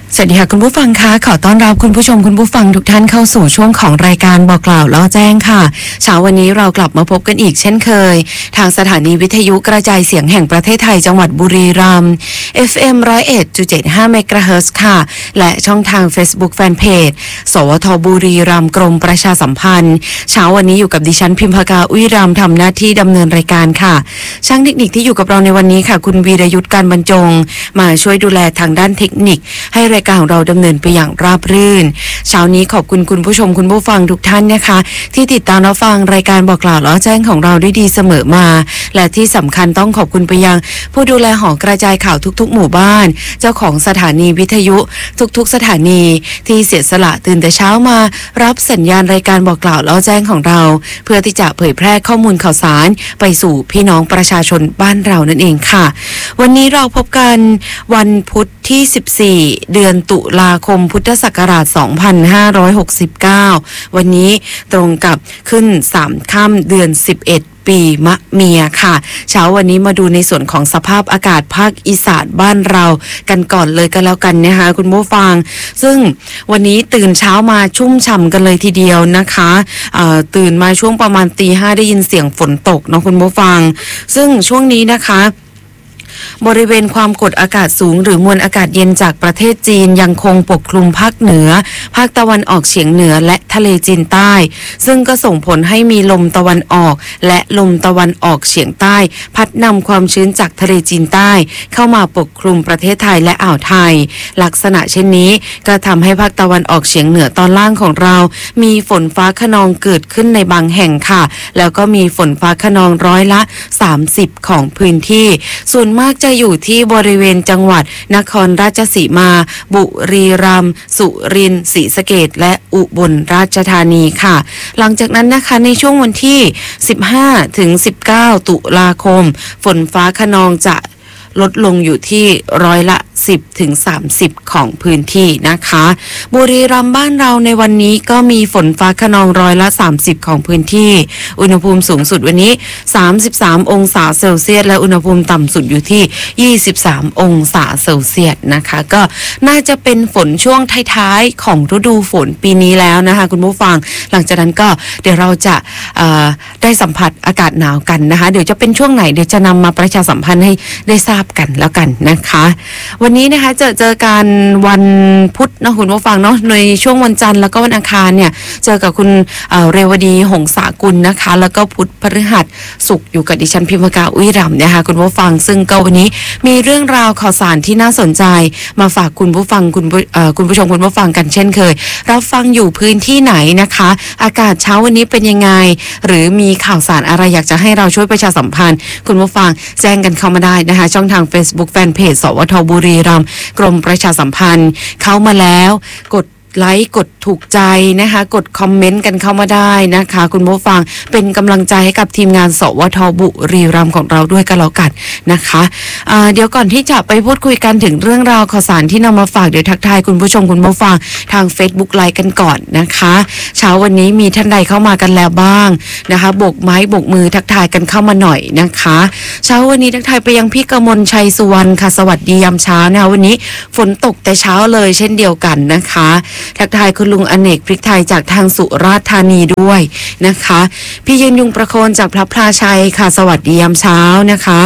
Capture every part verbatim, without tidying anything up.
สวัสดีค่ะคุณผู้ฟังคะขอต้อนรับคุณผู้ชมคุณผู้ฟังทุกท่านเข้าสู่ช่วงของรายการบอกกล่าวล่อแจ้งค่ะเช้าวันนี้เรากลับมาพบกันอีกเช่นเคยทางสถานีวิทยุกระจายเสียงแห่งประเทศไทยจังหวัดบุรีรัมย์ เอฟ เอ็ม หนึ่งศูนย์เอ็ดจุดเจ็ดห้า เมกะเฮิรตซ์ค่ะและช่องทาง Facebook Fanpage สวทบุรีรัมย์กรมประชาสัมพันธ์เช้าวันนี้อยู่กับดิฉันพิมพากาอุ้ยรำทำหน้าที่ดำเนินรายการค่ะช่างเทคนิคที่อยู่กับเราในวันนี้ค่ะคุณวีรยุทธการบรรจงมาช่วยดูแลทางด้านเทคนิคให้รายการของเราดำเนินไปอย่างราบรื่นเช้านี้ขอบคุณคุณผู้ชมคุณผู้ฟังทุกท่านนะคะที่ติดตามรับฟังรายการบอกกล่าวล้อแจ้งของเราได้ดีเสมอมาและที่สำคัญต้องขอบคุณไปยังผู้ดูแลหอกระจายข่าวทุกๆหมู่บ้านเจ้าของสถานีวิทยุทุกๆสถานีที่เสียสละตื่นแต่เช้ามารับสัญญาณรายการบอกกล่าวล้อแจ้งของเราเพื่อที่จะเผยแพร่ข้อมูลข่าวสารไปสู่พี่น้องประชาชนบ้านเรานั่นเองค่ะวันนี้เราพบกันวันพุธที่สิบสี่เดือนตุลาคมพุทธศักราชสองพันห้าร้อยหกสิบเก้าวันนี้ตรงกับขึ้นสามค่ำเดือนสิบเอ็ดปีมะเมียค่ะเช้าวันนี้มาดูในส่วนของสภาพอากาศภาคอีสานบ้านเรากันก่อนเลยกันแล้วกันนะคะคุณผู้ฟังซึ่งวันนี้ตื่นเช้ามาชุ่มฉ่ำกันเลยทีเดียวนะคะตื่นมาช่วงประมาณตีห้าได้ยินเสียงฝนตกเนาะคุณผู้ฟังซึ่งช่วงนี้นะคะบริเวณความกดอากาศสูงหรือมวลอากาศเย็นจากประเทศจีนยังคงปกคลุมภาคเหนือภาคตะวันออกเฉียงเหนือและทะเลจีนใต้ซึ่งก็ส่งผลให้มีลมตะวันออกและลมตะวันออกเฉียงใต้พัดนำความชื้นจากทะเลจีนใต้เข้ามาปกคลุมประเทศไทยและอ่าวไทยลักษณะเช่นนี้ก็ทำให้ภาคตะวันออกเฉียงเหนือตอนล่างของเรามีฝนฟ้าคะนองเกิดขึ้นในบางแห่งค่ะแล้วก็มีฝนฟ้าคะนองร้อยละสามสิบของพื้นที่ส่วนมากจะอยู่ที่บริเวณจังหวัดนครราชสีมาบุรีรัมย์สุรินทร์ศรีสะเกษและอุบลราชธานีค่ะหลังจากนั้นนะคะในช่วงวันที่สิบห้าถึงสิบเก้าตุลาคมฝนฟ้าคะนองจะลดลงอยู่ที่ร้อยละสิบถึงสามสิบของพื้นที่นะคะบุรีรัมย์บ้านเราในวันนี้ก็มีฝนฟ้าคะนองร้อยละสามสิบของพื้นที่อุณหภูมิสูงสุดวันนี้สามสิบสามองศาเซลเซียสและอุณหภูมิต่ำสุดอยู่ที่ยี่สิบสามองศาเซลเซียสนะคะก็น่าจะเป็นฝนช่วงท้ายๆของฤดูฝนปีนี้แล้วนะคะคุณผู้ฟังหลังจากนั้นก็เดี๋ยวเราจะได้สัมผัสอากาศหนาวกันนะคะเดี๋ยวจะเป็นช่วงไหนเดี๋ยวจะนำมาประชาสัมพันธ์ให้ได้ทราบกันแล้วกันนะคะวันนี้นะคะเจอเจอกันวันพุธนะคุณผู้ฟังเนาะในช่วงวันจันทร์แล้วก็วันอังคารเนี่ยเจอกับคุณเอ่อเรวดีหงสากุลนะคะแล้วก็พุธพฤหัสศุกร์อยู่กับดิฉันพิมพากาอุ้ยรำนะคะคุณผู้ฟังซึ่งก็วันนี้มีเรื่องราวข่าวสารที่น่าสนใจมาฝากคุณผู้ฟังคุณเอ่อคุณผู้ชมคุณผู้ฟังกันเช่นเคยรับฟังอยู่พื้นที่ไหนนะคะอากาศเช้าวันนี้เป็นยังไงหรือมีข่าวสารอะไรอยากจะให้เราช่วยประชาสัมพันธ์คุณผู้ฟังแจ้งกันเข้ามาได้นะคะช่องทาง Facebook Fanpage สวทบุรีรัมย์กรมประชาสัมพันธ์เข้ามาแล้วกดไลค์กดถูกใจนะคะกดคอมเมนต์กันเข้ามาได้นะคะคุณผู้ฟังเป็นกำลังใจให้กับทีมงานสวทบุรีรัมย์ของเราด้วยกันแล้วกันนะคะะเดี๋ยวก่อนที่จะไปพูดคุยกันถึงเรื่องราวข่าวสารที่นำมาฝากเดี๋ยวทักทายคุณผู้ชมคุณผู้ฟังทาง Facebook ไลค์กันก่อนนะคะเช้าวันนี้มีท่านใดเข้ามากันแล้วบ้างนะคะโบกไม้โบกมือทักทายกันเข้ามาหน่อยนะคะเช้าวันนี้ทักทายไปยังพี่กมลชัยสุวรรณค่ะสวัสดียามเช้านะคะวันนี้ฝนตกแต่เช้าเลยเช่นเดียวกันนะคะทักทายคุณลุงอเนกพริกไทยจากทางสุราษฎร์ธานีด้วยนะคะพี่ยืนยุงประโคนจากพระพลาชัยค่ะสวัสดียามเช้านะคะ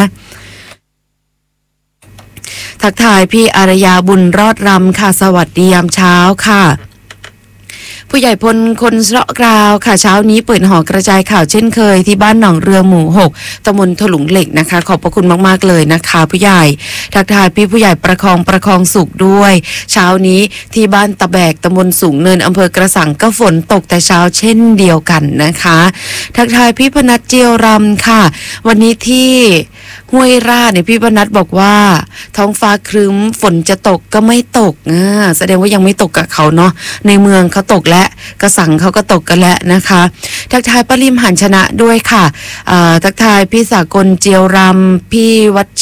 ทักทายพี่อารยาบุญรอดรำค่ะสวัสดียามเช้าค่ะผู้ใหญ่พลคนเสาะกราวค่ะเช้านี้เปิดหอกระจายข่าวเช่นเคยที่บ้านหนองเรือหมู่หกตำบลถลุงเหล็กนะคะขอบพระคุณมากๆเลยนะคะผู้ใหญ่ทักทายพี่ผู้ใหญ่ประคองประคองสุขด้วยเช้านี้ที่บ้านตะแบกตำบลสูงเนินอำเภอกระสังก็ฝนตกแต่เช้าเช่นเดียวกันนะคะทักทายพี่พนัสเจียวรำค่ะวันนี้ที่ห้วยราชเนี่ยพี่พนัสบอกว่าท้องฟ้าครึ้มฝนจะตกก็ไม่ตกอ่าแสดงว่ายังไม่ตกกับเขาเนาะในเมืองเขาตกและกระสังเขาก็ตกกันแล้วนะคะทักทายปริมหันชนะด้วยค่ะทักทายพี่สากลเจียวรำพี่วัชระ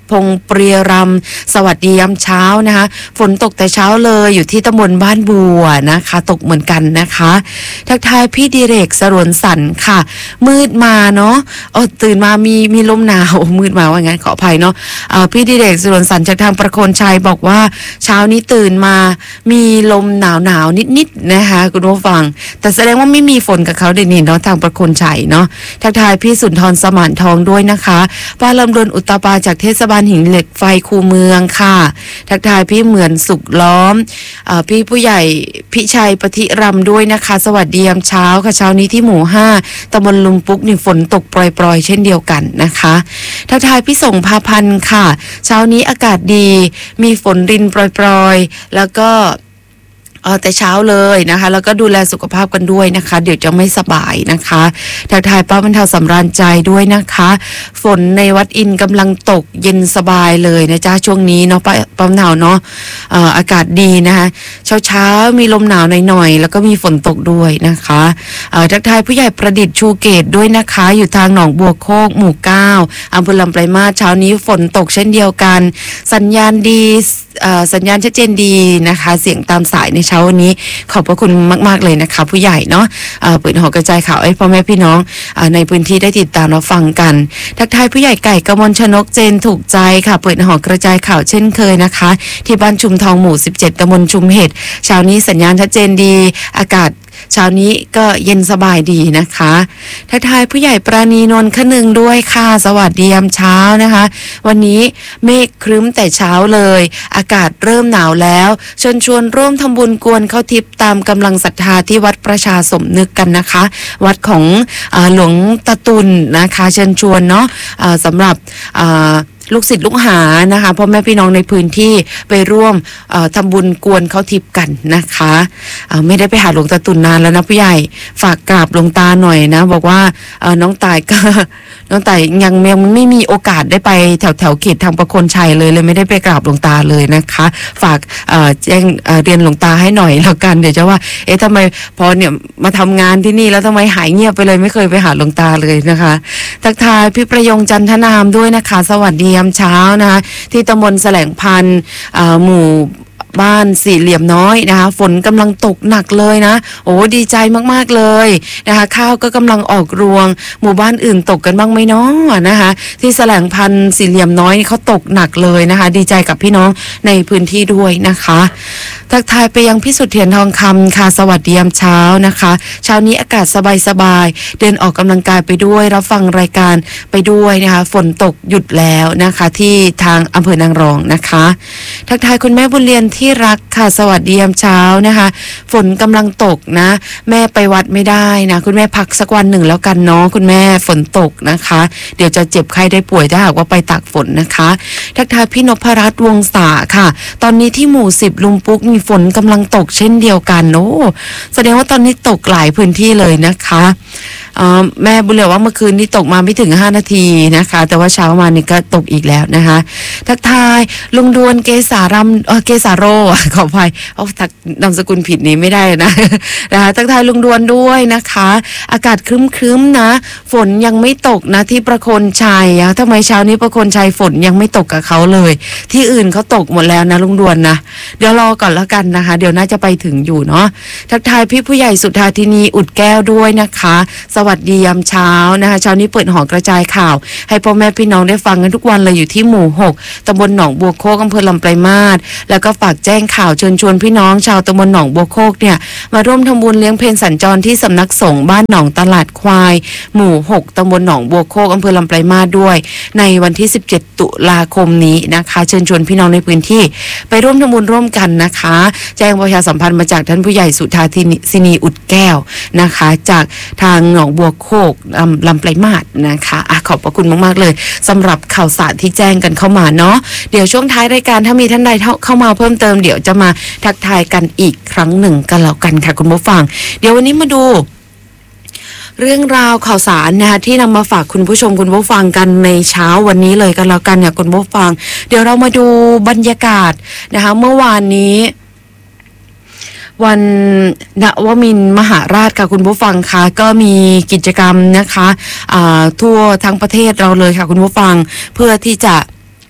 พงศ์เปรียรำสวัสดียามเช้านะคะฝนตกแต่เช้าเลยอยู่ที่ตำบลบ้านบัวนะคะตกเหมือนกันนะคะทักทายพี่ดิเรกสรวนสันค่ะมืดมาเนาะโอ้ตื่นมามีมีลมหนาวมืดมาว่างั้นขออภัยเนาะพี่ดิเรกสรวนสันจากทางประโคนชัยบอกว่าเช้านี้ตื่นมามีลมหนาวหนาวนิดๆนะคะคุณผู้ฟังแต่แสดงว่าไม่มีฝนกับเขาเดี๋ยวนี้เนาะทางประโคนชัยเนาะทักทายพี่สุนทรสมานทองด้วยนะคะป้าลำดวนอุตตปาจากเทศบาลหินเหล็กไฟคูเมืองค่ะทักทายพี่เหมือนสุขล้อมเอ่อพี่ผู้ใหญ่พิชัยปฏิรำด้วยนะคะสวัสดียามเช้าค่ะเช้านี้ที่หมู่ห้าตำบลลุมปุ๊กนี่ฝนตกปรอยๆเช่นเดียวกันนะคะทักทายพี่ส่งพาพันธ์ค่ะเช้านี้อากาศดีมีฝนรินปรอยๆแล้วก็เออแต่เช้าเลยนะคะแล้วก็ดูแลสุขภาพกันด้วยนะคะเดี๋ยวจะไม่สบายนะคะทักทายป้าบรรเทาสำราญใจด้วยนะคะฝนในวัดอินกำลังตกเย็นสบายเลยนะจ๊ะช่วงนี้เนาะป้าป้าบรรเทาเนาะเอ่ออากาศดีนะคะเช้าเช้ามีลมหนาวหน่อยๆแล้วก็มีฝนตกด้วยนะคะเอ่อทักทายผู้ใหญ่ประดิษฐ์ชูเกตด้วยนะคะอยู่ทางหนองบัวโคกหมู่เก้าอำเภอลำปลายมาสเช้านี้ฝนตกเช่นเดียวกันสัญญาณดีสัญญาณชัดเจนดีนะคะเสียงตามสายในเช้าวันนี้ขอบพระคุณมากๆเลยนะคะผู้ใหญ่เนาะเปิดหอกระจายข่าวให้พ่อแม่พี่น้องในพื้นที่ได้ติดตามรับฟังกันทักทายผู้ใหญ่ไก่กมลชนกเจนถูกใจค่ะเปิดหอกระจายข่าวเช่นเคยนะคะที่บ้านชุมทองหมู่สิบเจ็ดตำบลชุมเห็ดเช้านี้สัญญาณชัดเจนดีอากาศเช้านี้ก็เย็นสบายดีนะคะทักทายผู้ใหญ่ปราณีนนท์ขนึงด้วยค่ะสวัสดียามเช้านะคะวันนี้เมฆครึ้มแต่เช้าเลยอากาศเริ่มหนาวแล้วเชิญชวนร่วมทำบุญกวนเข้าทิพย์ตามกำลังศรัทธาที่วัดประชาสมนึกกันนะคะวัดของอ่าหลวงตาตุลนะคะเชิญชวนเนาะอ่าสำหรับอ่าลูกศิษย์ลูกหานะคะพ่อแม่พี่น้องในพื้นที่ไปร่วมทำบุญกวนเข้าทิพย์กันนะคะไม่ได้ไปหาหลวงตาตุลนานแล้วนะผู้ใหญ่ฝากกราบหลวงตาหน่อยนะบอกว่าน้องตายก็น้องตายยังยังไม่มีโอกาสได้ไปแถวแถวเขตทางประโคนชัยเลยเลยไม่ได้ไปกราบหลวงตาเลยนะคะฝากแจ้งเรียนหลวงตาให้หน่อยแล้วกันเดี๋ยวจะว่าเอ๊ะทำไมพอเนี่ยมาทำงานที่นี่แล้วทำไมหายเงียบไปเลยไม่เคยไปหาหลวงตาเลยนะคะทักทายพี่ประยงจันทนามด้วยนะคะสวัสดียามเช้านะคะที่ตำบลแสลงพันธุ์หมู่บ้านสี่เหลี่ยมน้อยนะคะฝนกำลังตกหนักเลยนะโอ้ดีใจมากๆเลยนะคะข้าวก็กำลังออกรวงหมู่บ้านอื่นตกกันบ้างไหมเนาะนะคะที่แสลงพันธุ์สี่เหลี่ยมน้อยเขาตกหนักเลยนะคะดีใจกับพี่น้องในพื้นที่ด้วยนะคะทักทายไปยังพี่สุดเทียนทองคำค่ะสวัสดียามเช้านะคะเช้านี้อากาศสบายๆเดินออกกำลังกายไปด้วยรับฟังรายการไปด้วยนะคะฝนตกหยุดแล้วนะคะที่ทางอำเภอนางรองนะคะทักทายคุณแม่บุญเรียนที่รักค่ะสวัสดียามเช้านะคะฝนกำลังตกนะแม่ไปวัดไม่ได้นะคุณแม่พักสักวันหนึ่งแล้วกันเนาะคุณแม่ฝนตกนะคะเดี๋ยวจะเจ็บไข้ได้ป่วยถ้าหากว่าไปตากฝนนะคะทักทายพี่นพรัตน์วงศาค่ะตอนนี้ที่หมู่สิบลุมปุ๊กมีฝนกำลังตกเช่นเดียวกันโอ้แสดงว่าตอนนี้ตกหลายพื้นที่เลยนะคะแม่บุญเหลือว่าเมื่อคืนนี้ตกมาไม่ถึงห้านาทีนะคะแต่ว่าเช้ามานี่ก็ตกอีกแล้วนะคะทักทายลุงดวนเกษารำเออเกษาโรขออภัยเอาทักนามสกุลผิดนี้ไม่ได้นะนะคะทักทายลุงดวนด้วยนะคะอากาศครึ้มๆนะฝนยังไม่ตกนะที่ประโคนชัยทำไมเช้านี้ประโคนชัยฝนยังไม่ตกกับเขาเลยที่อื่นเขาตกหมดแล้วนะลุงดวนนะเดี๋ยวรอก่อนแล้วกันนะคะเดี๋ยวน่าจะไปถึงอยู่เนาะทักทายพี่ผู้ใหญ่สุธาธินีอุดแก้วด้วยนะคะสวัสดียามเช้านะคะเช้านี้เปิดหอกระจายข่าวให้พ่อแม่พี่น้องได้ฟังกันทุกวันเลยอยู่ที่หมู่หกตำบลหนองบัวโคกอำเภอลำปลายมาสแล้วก็ฝากแจ้งข่าวเชิญชวนพี่น้องชาวตำบลหนองบัวโคกเนี่ยมาร่วมทำบุญเลี้ยงเพลสัญจรที่สำนักสงฆ์บ้านหนองตลาดควายหมู่หกตำบลหนองบัวโคกอำเภอลำปลายมาสด้วยในวันที่สิบเจ็ดตุลาคมนี้นะคะเชิญชวนพี่น้องในพื้นที่ไปร่วมทำบุญร่วมกันนะคะแจ้งประชาสัมพันธ์มาจากท่านผู้ใหญ่สุธาธินีอุดแก้วนะคะจากทางหนองบัวโคกลำปลายมาสนะคะอ่ะขอบพระคุณมากๆเลยสำหรับข่าวสารที่แจ้งกันเข้ามาเนาะเดี๋ยวช่วงท้ายรายการถ้ามีท่านใดเข้ามาเพิ่มเติมเดี๋ยวจะมาทักทายกันอีกครั้งหนึ่งกันแล้วกันค่ะคุณผู้ฟังเดี๋ยววันนี้มาดูเรื่องราวข่าวสารนะคะที่นำมาฝากคุณผู้ชมคุณผู้ฟังกันในเช้าวันนี้เลยกันแล้วกันเนี่ยคุณผู้ฟังเดี๋ยวเรามาดูบรรยากาศนะคะเมื่อวานนี้วันนวมินทร์มหาราชค่ะคุณผู้ฟังคะก็มีกิจกรรมนะคะทั่วทั้งประเทศเราเลยค่ะคุณผู้ฟังเพื่อที่จะ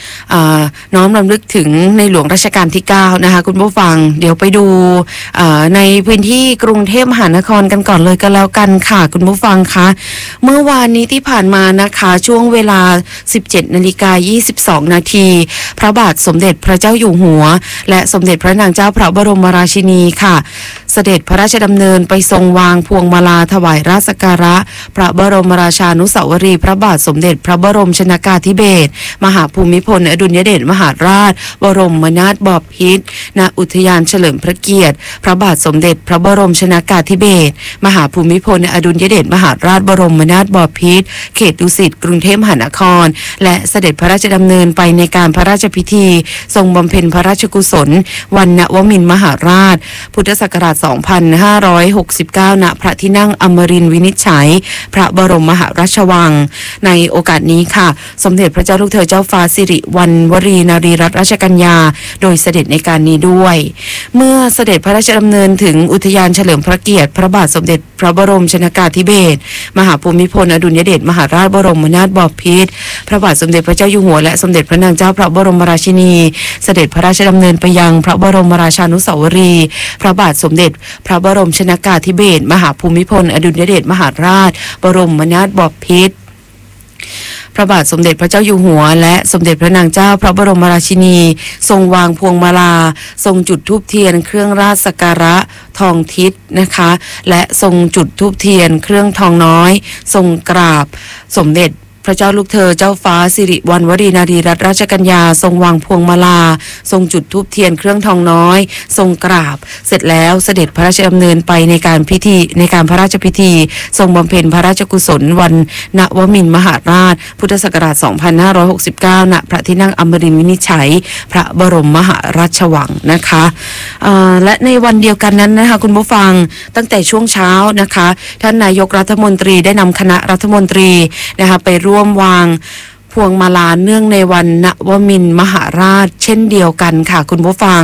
น้อมรำลึกถึงในหลวงรัชกาลที่เก้านะคะคุณผู้ฟังเดี๋ยวไปดูในพื้นที่กรุงเทพมหานครกันก่อนเลยก็แล้วกันค่ะคุณผู้ฟังคะเมื่อวานนี้ที่ผ่านมานะคะช่วงเวลา สิบเจ็ดนาฬิกายี่สิบสองนาทีพระบาทสมเด็จพระเจ้าอยู่หัวและสมเด็จพระนางเจ้าพระบรมราชินีค่ะเสด็จพระราชดำเนินไปทรงวางพวงมาลาถวายราชสักการะพระบรมราชานุสาวรีย์พระบาทสมเด็จพระบรมชนกาธิเบศรมหาภูมิพลอดุลยเดชมหาราชบรมนาถบพิตรณอุทยานเฉลิมพระเกียรติพระบาทสมเด็จพระบรมชนกาธิเบศรมหาภูมิพลอดุลยเดชมหาราชบรมนาถบพิตรเขตดุสิตกรุงเทพมหานครและเสด็จพระราชดำเนินไปในการพระราชพิธีทรงบำเพ็ญพระราชกุศลวันนวมินทร์มหาราชพุทธศักราชสองพันห้าร้อยหกสิบเก้า ณ พระที่นั่งอมรินทร์วินิจฉัยพระบรมมหาราชวังในโอกาสนี้ค่ะสมเด็จพระเจ้าลูกเธอเจ้าฟ้าสิริวัณวรีนารีรัตนราชกัญญาโดยเสด็จในการนี้ด้วยเมื่อเสด็จพระราชดำเนินถึงอุทยานเฉลิมพระเกียรติพระบาทสมเด็จพระบรมชนกาธิเบศรมหาภูมิพลอดุลยเดชมหาราชบรมนาถบพิตรพระบาทสมเด็จพระเจ้าอยู่หัวและสมเด็จพระนางเจ้าพระบรมราชินีเสด็จพระราชดำเนินไปยังพระบรมราชานุสาวรีย์พระบาทสมเด็จพระบรมชนกาธิเบศรมหาภูมิพลอดุลยเดชมหาราชบรมนาถบพิตรพระบาทสมเด็จพระเจ้าอยู่หัวและสมเด็จพระนางเจ้าพระบรมราชินีทรงวางพวงมาลาทรงจุดธูปเทียนเครื่องราชสักการะทองทิศนะคะและทรงจุดธูปเทียนเครื่องทองน้อยทรงกราบสมเด็จพระเจ้าลูกเธอเจ้าฟ้าสิริวัณวรีนารีรัตนราชกัญญาทรงวางพวงมาลาทรงจุดธูปเทียนเครื่องทองน้อยทรงกราบเสร็จแล้วเสด็จพระราชดำเนินไปในการพิธีในการพระราชพิธีทรงบำเพ็ญพระราชกุศลวันนวมินทร์มหาราชพุทธศักราชสองพันห้าร้อยหกสิบเก้า ณ พระที่นั่งอมรินทร์วินิจฉัยพระบรมมหาราชวังนะคะและในวันเดียวกันนั้นนะคะคุณผู้ฟังตั้งแต่ช่วงเช้านะคะท่านนายกรัฐมนตรีได้นำคณะรัฐมนตรีนะคะไปร่วมวางพวงมาลาเนื่องในวันนวมินทร์มหาราชเช่นเดียวกันค่ะคุณผู้ฟัง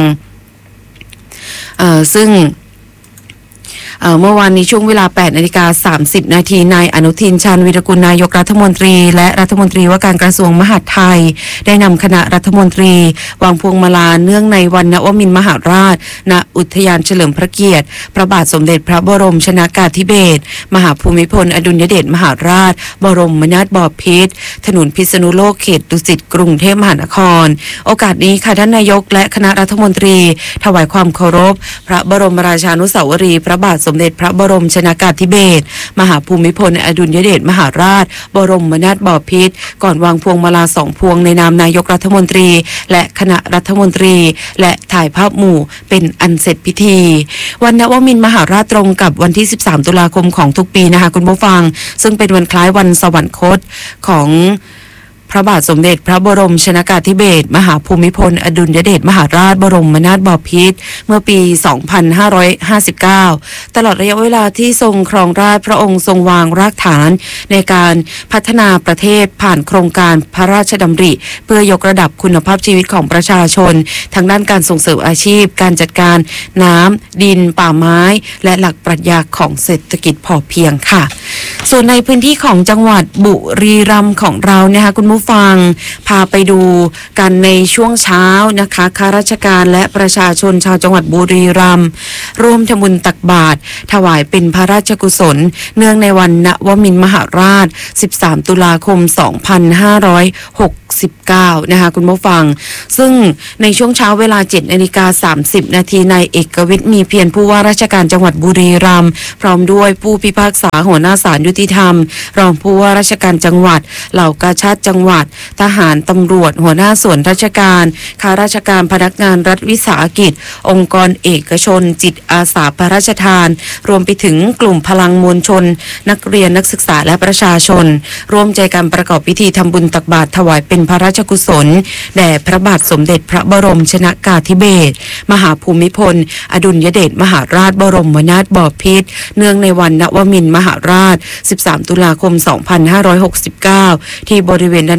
ซึ่งเมื่อวานนี้ช่วงเวลา แปดนาฬิกาสามสิบนาทีนายอนุทินชาญวีรกุลนายกรัฐมนตรีและรัฐมนตรีว่าการกระทรวงมหาดไทยได้นำคณะรัฐมนตรีวางพวงมาลาเนื่องในวันนวมินทร์มหาราชณอุทยานเฉลิมพระเกียรติพระบาทสมเด็จพระบรมชนกาธิเบศรมหาภูมิพลอดุลยเดชมหาราชบรมนาถบพิตรถนนพิษณุโลกเขตดุสิตกรุงเทพมหานครโอกาสนี้ค่ะท่านนายกและคณะรัฐมนตรีถวายความเคารพพระบรมราชานุสาวรีย์พระบาทสมเด็จพระบรมชนกาธิเบศรมหาภูมิพลอดุลยเดชมหาราชบรมนาถบพิตรก่อนวางพวงมาลาสองพวงในนามนายกรัฐมนตรีและคณะรัฐมนตรีและถ่ายภาพหมู่เป็นอันเสร็จพิธีวันนวมินทร์มหาราชตรงกับวันที่สิบสามตุลาคมของทุกปีนะคะคุณผู้ฟังซึ่งเป็นวันคล้ายวันสวรรคตของพระบาทสมเด็จพระบรมชนกาธิเบศรมหาภูมิพลอดุลยเดชมหาราชบรมนาถบพิตรเมื่อปีสองพันห้าร้อยห้าสิบเก้าตลอดระยะเวลาที่ทรงครองราชย์พระองค์ทรงวางรากฐานในการพัฒนาประเทศผ่านโครงการพระราชดำริเพื่อยกระดับคุณภาพชีวิตของประชาชนทางด้านการส่งเสริมอาชีพการจัดการน้ำดินป่าไม้และหลักปรัชญาของเศรษฐกิจพอเพียงค่ะส่วนในพื้นที่ของจังหวัดบุรีรัมย์ของเรานะคะคุณผู้ฟังพาไปดูกันในช่วงเช้านะคะข้าราชการและประชาชนชาวจังหวัดบุรีรัมย์ร่วมทำบุญตักบาตรถวายเป็นพระราชกุศลเนื่องในวันนวมินทร์มหาราชสิบสามตุลาคมสองพันห้าร้อยหกสิบเก้านะคะคุณผู้ฟังซึ่งในช่วงเช้าเวลา เจ็ดนาฬิกาสามสิบนาทีนายเอกวิทย์มีเพียรผู้ว่าราชการจังหวัดบุรีรัมย์พร้อมด้วยผู้พิพากษาหัวหน้าศาลยุติธรรมรองผู้ว่าราชการจังหวัดเหล่ากาชาดจังหวัดทหารตำรวจหัวหน้าส่วนราชการข้าราชการพนักงานรัฐวิสาหกิจองค์กรเอกชนจิตอาสาพระราชทานรวมไปถึงกลุ่มพลังมวลชนนักเรียนนักศึกษาและประชาชนร่วมใจกันประกอบพิธีทำบุญตักบาตรถวายเป็นพระราชกุศลแด่พระบาทสมเด็จพระบรมชนกาธิเบศรมหาภูมิพลอดุลยเดชมหาราชบรมนาถบพิตรเนื่องในวันนวมินทร์มหาราชสิบสามตุลาคมสองพันห้าร้อยหกสิบเก้าที่บริเวณด้าน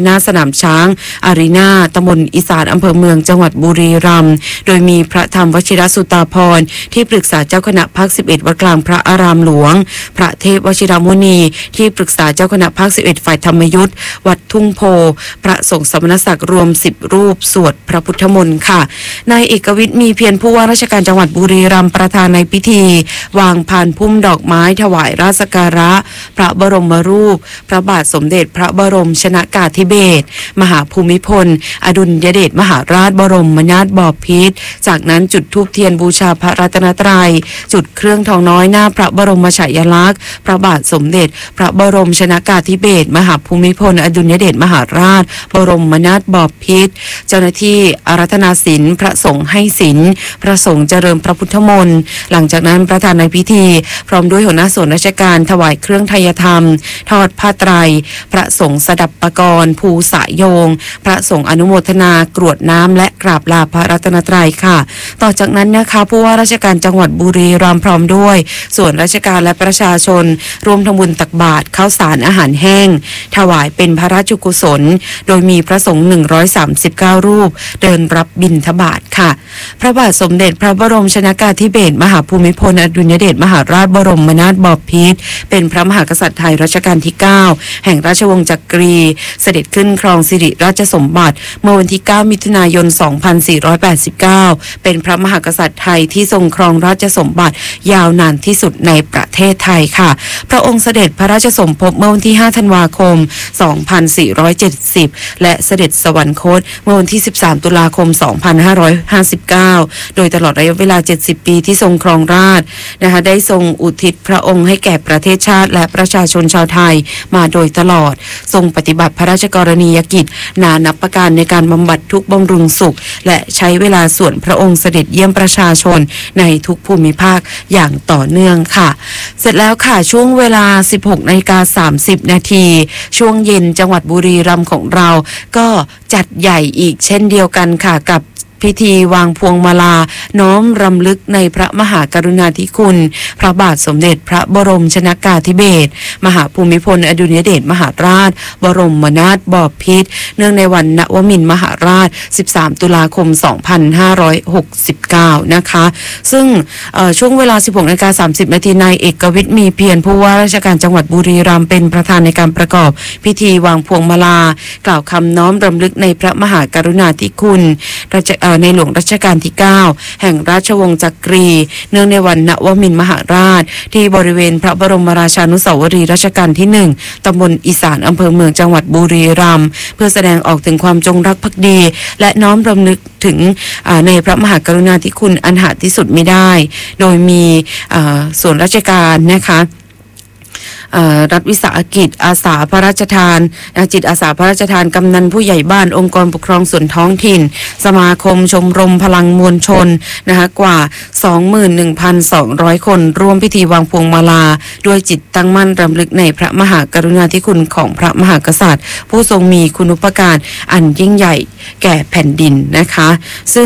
หน้าสนามช้างอารีนาตำบลอีสานอำเภอเมืองจังหวัดบุรีรัมย์โดยมีพระธรรมวชิรสุตาภรณ์ที่ปรึกษาเจ้าคณะภาคสิบเอ็ดวัดกลางพระอารามหลวงพระเทพวชิรมุนีที่ปรึกษาเจ้าคณะภาคสิบเอ็ดฝ่ายธรรมยุทธวัดทุ่งโพพระสงฆ์สมณศักดิ์รวมสิบรูปสวดพระพุทธมนต์ค่ะนายเอกวิทย์มีเพียรผู้ว่าราชการจังหวัดบุรีรัมย์ประธานในพิธีวางพานพุ่มดอกไม้ถวายราชสักการะพระบรมรูปพระบาทสมเด็จพระบรมชนกาธิเบศรมหาภูมิพลอดุลยเดชมหาราชบรมนาถบพิตรจากนั้นจุดธูปเทียนบูชาพระรัตนตรัยจุดเครื่องทองน้อยหน้าพระบรมฉายาลักษณ์พระบาทสมเด็จพระบรมชนกาธิเบศรมหาภูมิพลอดุลยเดชมหาราชบรมนาถบพิตรเจ้าหน้าที่อารัธนาศีลพระสงฆ์ให้ศีลพระสงฆ์เจริญพระพุทธมนต์หลังจากนั้นประธานในพิธีพร้อมด้วยหัวหน้าส่วนราชการถวายเครื่องไทยธรรมทอดผ้าไตรพระสงฆ์สดับปกรณ์ภูสะโยงพระสงฆ์อนุโมทนากรวดน้ำและกราบลาพระรัตนตรัยค่ะต่อจากนั้นนะคะผู้ว่าราชการจังหวัดบุรีรัมย์พร้อมด้วยส่วนราชการและประชาชนร่วมทำบุญตักบาตรข้าวสารอาหารแห้งถวายเป็นพระราชกุศลโดยมีพระสงฆ์หนึ่งร้อยสามสิบเก้ารูปเดินรับบิณฑบาตค่ะพระบาทสมเด็จพระบรมชนกาธิเบศรมหาภูมิพลอดุลยเดชมหาราชบรมนาถบพิตรเป็นพระมหากษัตริย์ไทยรัชกาลที่เก้าแห่งราชวงศ์จักรีเสด็จขึ้นครองสิริราชสมบัติเมื่อวันที่เก้ามิถุนายนสองพันสี่ร้อยแปดสิบเก้าเป็นพระมหากษัตริย์ไทยที่ทรงครองราชสมบัติยาวนานที่สุดในประเทศไทยค่ะพระองค์เสด็จพระราชสมภพเมื่อวันที่ห้าธันวาคมสองพันสี่ร้อยเจ็ดสิบและเสด็จสวรรคตเมื่อวันที่สิบสามตุลาคมสองพันห้าร้อยห้าสิบเก้าโดยตลอดระยะเวลาเจ็ดสิบปีที่ทรงครองราชย์นะคะได้ทรงอุทิศพระองค์ให้แก่ประเทศชาติและประชาชนชาวไทยมาโดยตลอดทรงปฏิบัติพระราชกรณียกิจนานับประการในการบำบัดทุกข์บำรุงสุขและใช้เวลาส่วนพระองค์เสด็จเยี่ยมประชาชนในทุกภูมิภาคอย่างต่อเนื่องค่ะเสร็จแล้วค่ะช่วงเวลา สิบหกนาฬิกาสามสิบนาทีช่วงเย็นจังหวัดบุรีรัมย์ของเราก็จัดใหญ่อีกเช่นเดียวกันค่ะกับพิธีวางพวงมาลาน้อมรำลึกในพระมหากรุณาธิคุณพระบาทสมเด็จพระบรมชนกาธิเบศรมหาภูมิพลอดุลยเดชมหาราชบรมนาถบพิตรเนื่องในวันนวมินทร์มหาราชสิบสามตุลาคมสองพันห้าร้อยหกสิบเก้านะคะซึ่งช่วงเวลา สิบหกนาฬิกาสามสิบนาทีนายเอกวิทย์มีเพียรผู้ว่าราชการจังหวัดบุรีรัมย์เป็นประธานในการประกอบพิธีวางพวงมาลากล่าวคำน้อมรำลึกในพระมหากรุณาธิคุณในหลวงรัชกาลที่เก้าแห่งราชวงศ์จักรีเนื่องในวันนวมินทร์มหาราชที่บริเวณพระบรมราชานุสาวรีย์รัชกาลที่หนึ่งตำบลอีสานอำเภอเมืองจังหวัดบุรีรัมย์เพื่อแสดงออกถึงความจงรักภักดีและน้อมรำลึกถึงในพระมหากรุณาธิคุณอันหาที่สุดไม่ได้โดยมีส่วนราชการนะคะรัฐวิสาหกิจอาสาพระราชทานจิตอาสาพระราชทานกำนันผู้ใหญ่บ้านองค์กรปกครองส่วนท้องถิ่นสมาคมชมรมพลังมวลชนนะคะกว่า สองหมื่นหนึ่งพันสองร้อย คนร่วมพิธีวางพวงมาลาด้วยจิตตั้งมั่นรำลึกในพระมหากรุณาธิคุณของพระมหากษัตริย์ผู้ทรงมีคุณูปการอันยิ่งใหญ่แก่แผ่นดินนะคะซึ่ง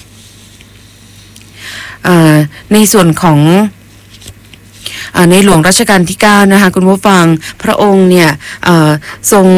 ในส่วนของในหลวงรัชกาลที่เก้านะคะคุณผู้ฟังพระองค์เนี่ยทรง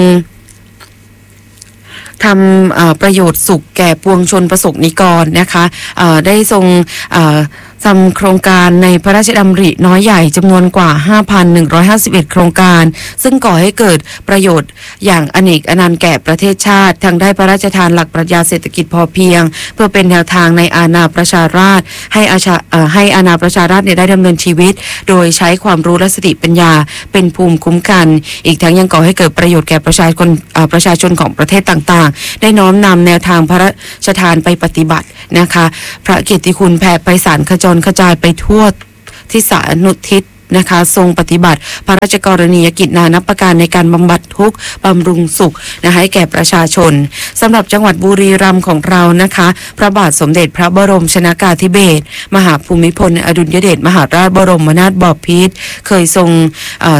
ทำประโยชน์สุขแก่ปวงชนประสบนิกรนะคะได้ทรงทำโครงการในพระราชดำริน้อยใหญ่จำนวนกว่า ห้าพันหนึ่งร้อยห้าสิบเอ็ด โครงการซึ่งก่อให้เกิดประโยชน์อย่างอเนกอนันต์แก่ประเทศชาติทั้งได้พระราชทานหลักปรัชญาเศรษฐกิจพอเพียงเพื่อเป็นแนวทางในอาณาประชาราษฎร์ให้อาชาให้อาณาประชาราษฎร์ได้ดำเนินชีวิตโดยใช้ความรู้และสติปัญญาเป็นภูมิคุ้มกันอีกทั้งยังก่อให้เกิดประโยชน์แก่ประชาชนประชาชนของประเทศต่างๆได้น้อมนำแนวทางพระราชทานไปปฏิบัตินะคะพระเกียรติคุณแผ่ไพศาลขจรกระจายไปทั่วทิศานุทิศนะคะทรงปฏิบัติพระราชกรณียกิจนานับประการในการบำบัดทุกข์บำรุงสุขนะคะให้แก่ประชาชนสำหรับจังหวัดบุรีรัมย์ของเรานะคะพระบาทสมเด็จพระบรมชนกาธิเบศรมหาภูมิพลอดุลยเดชมหาราชบรมนาถบพิตรเคยทรงเสด็จ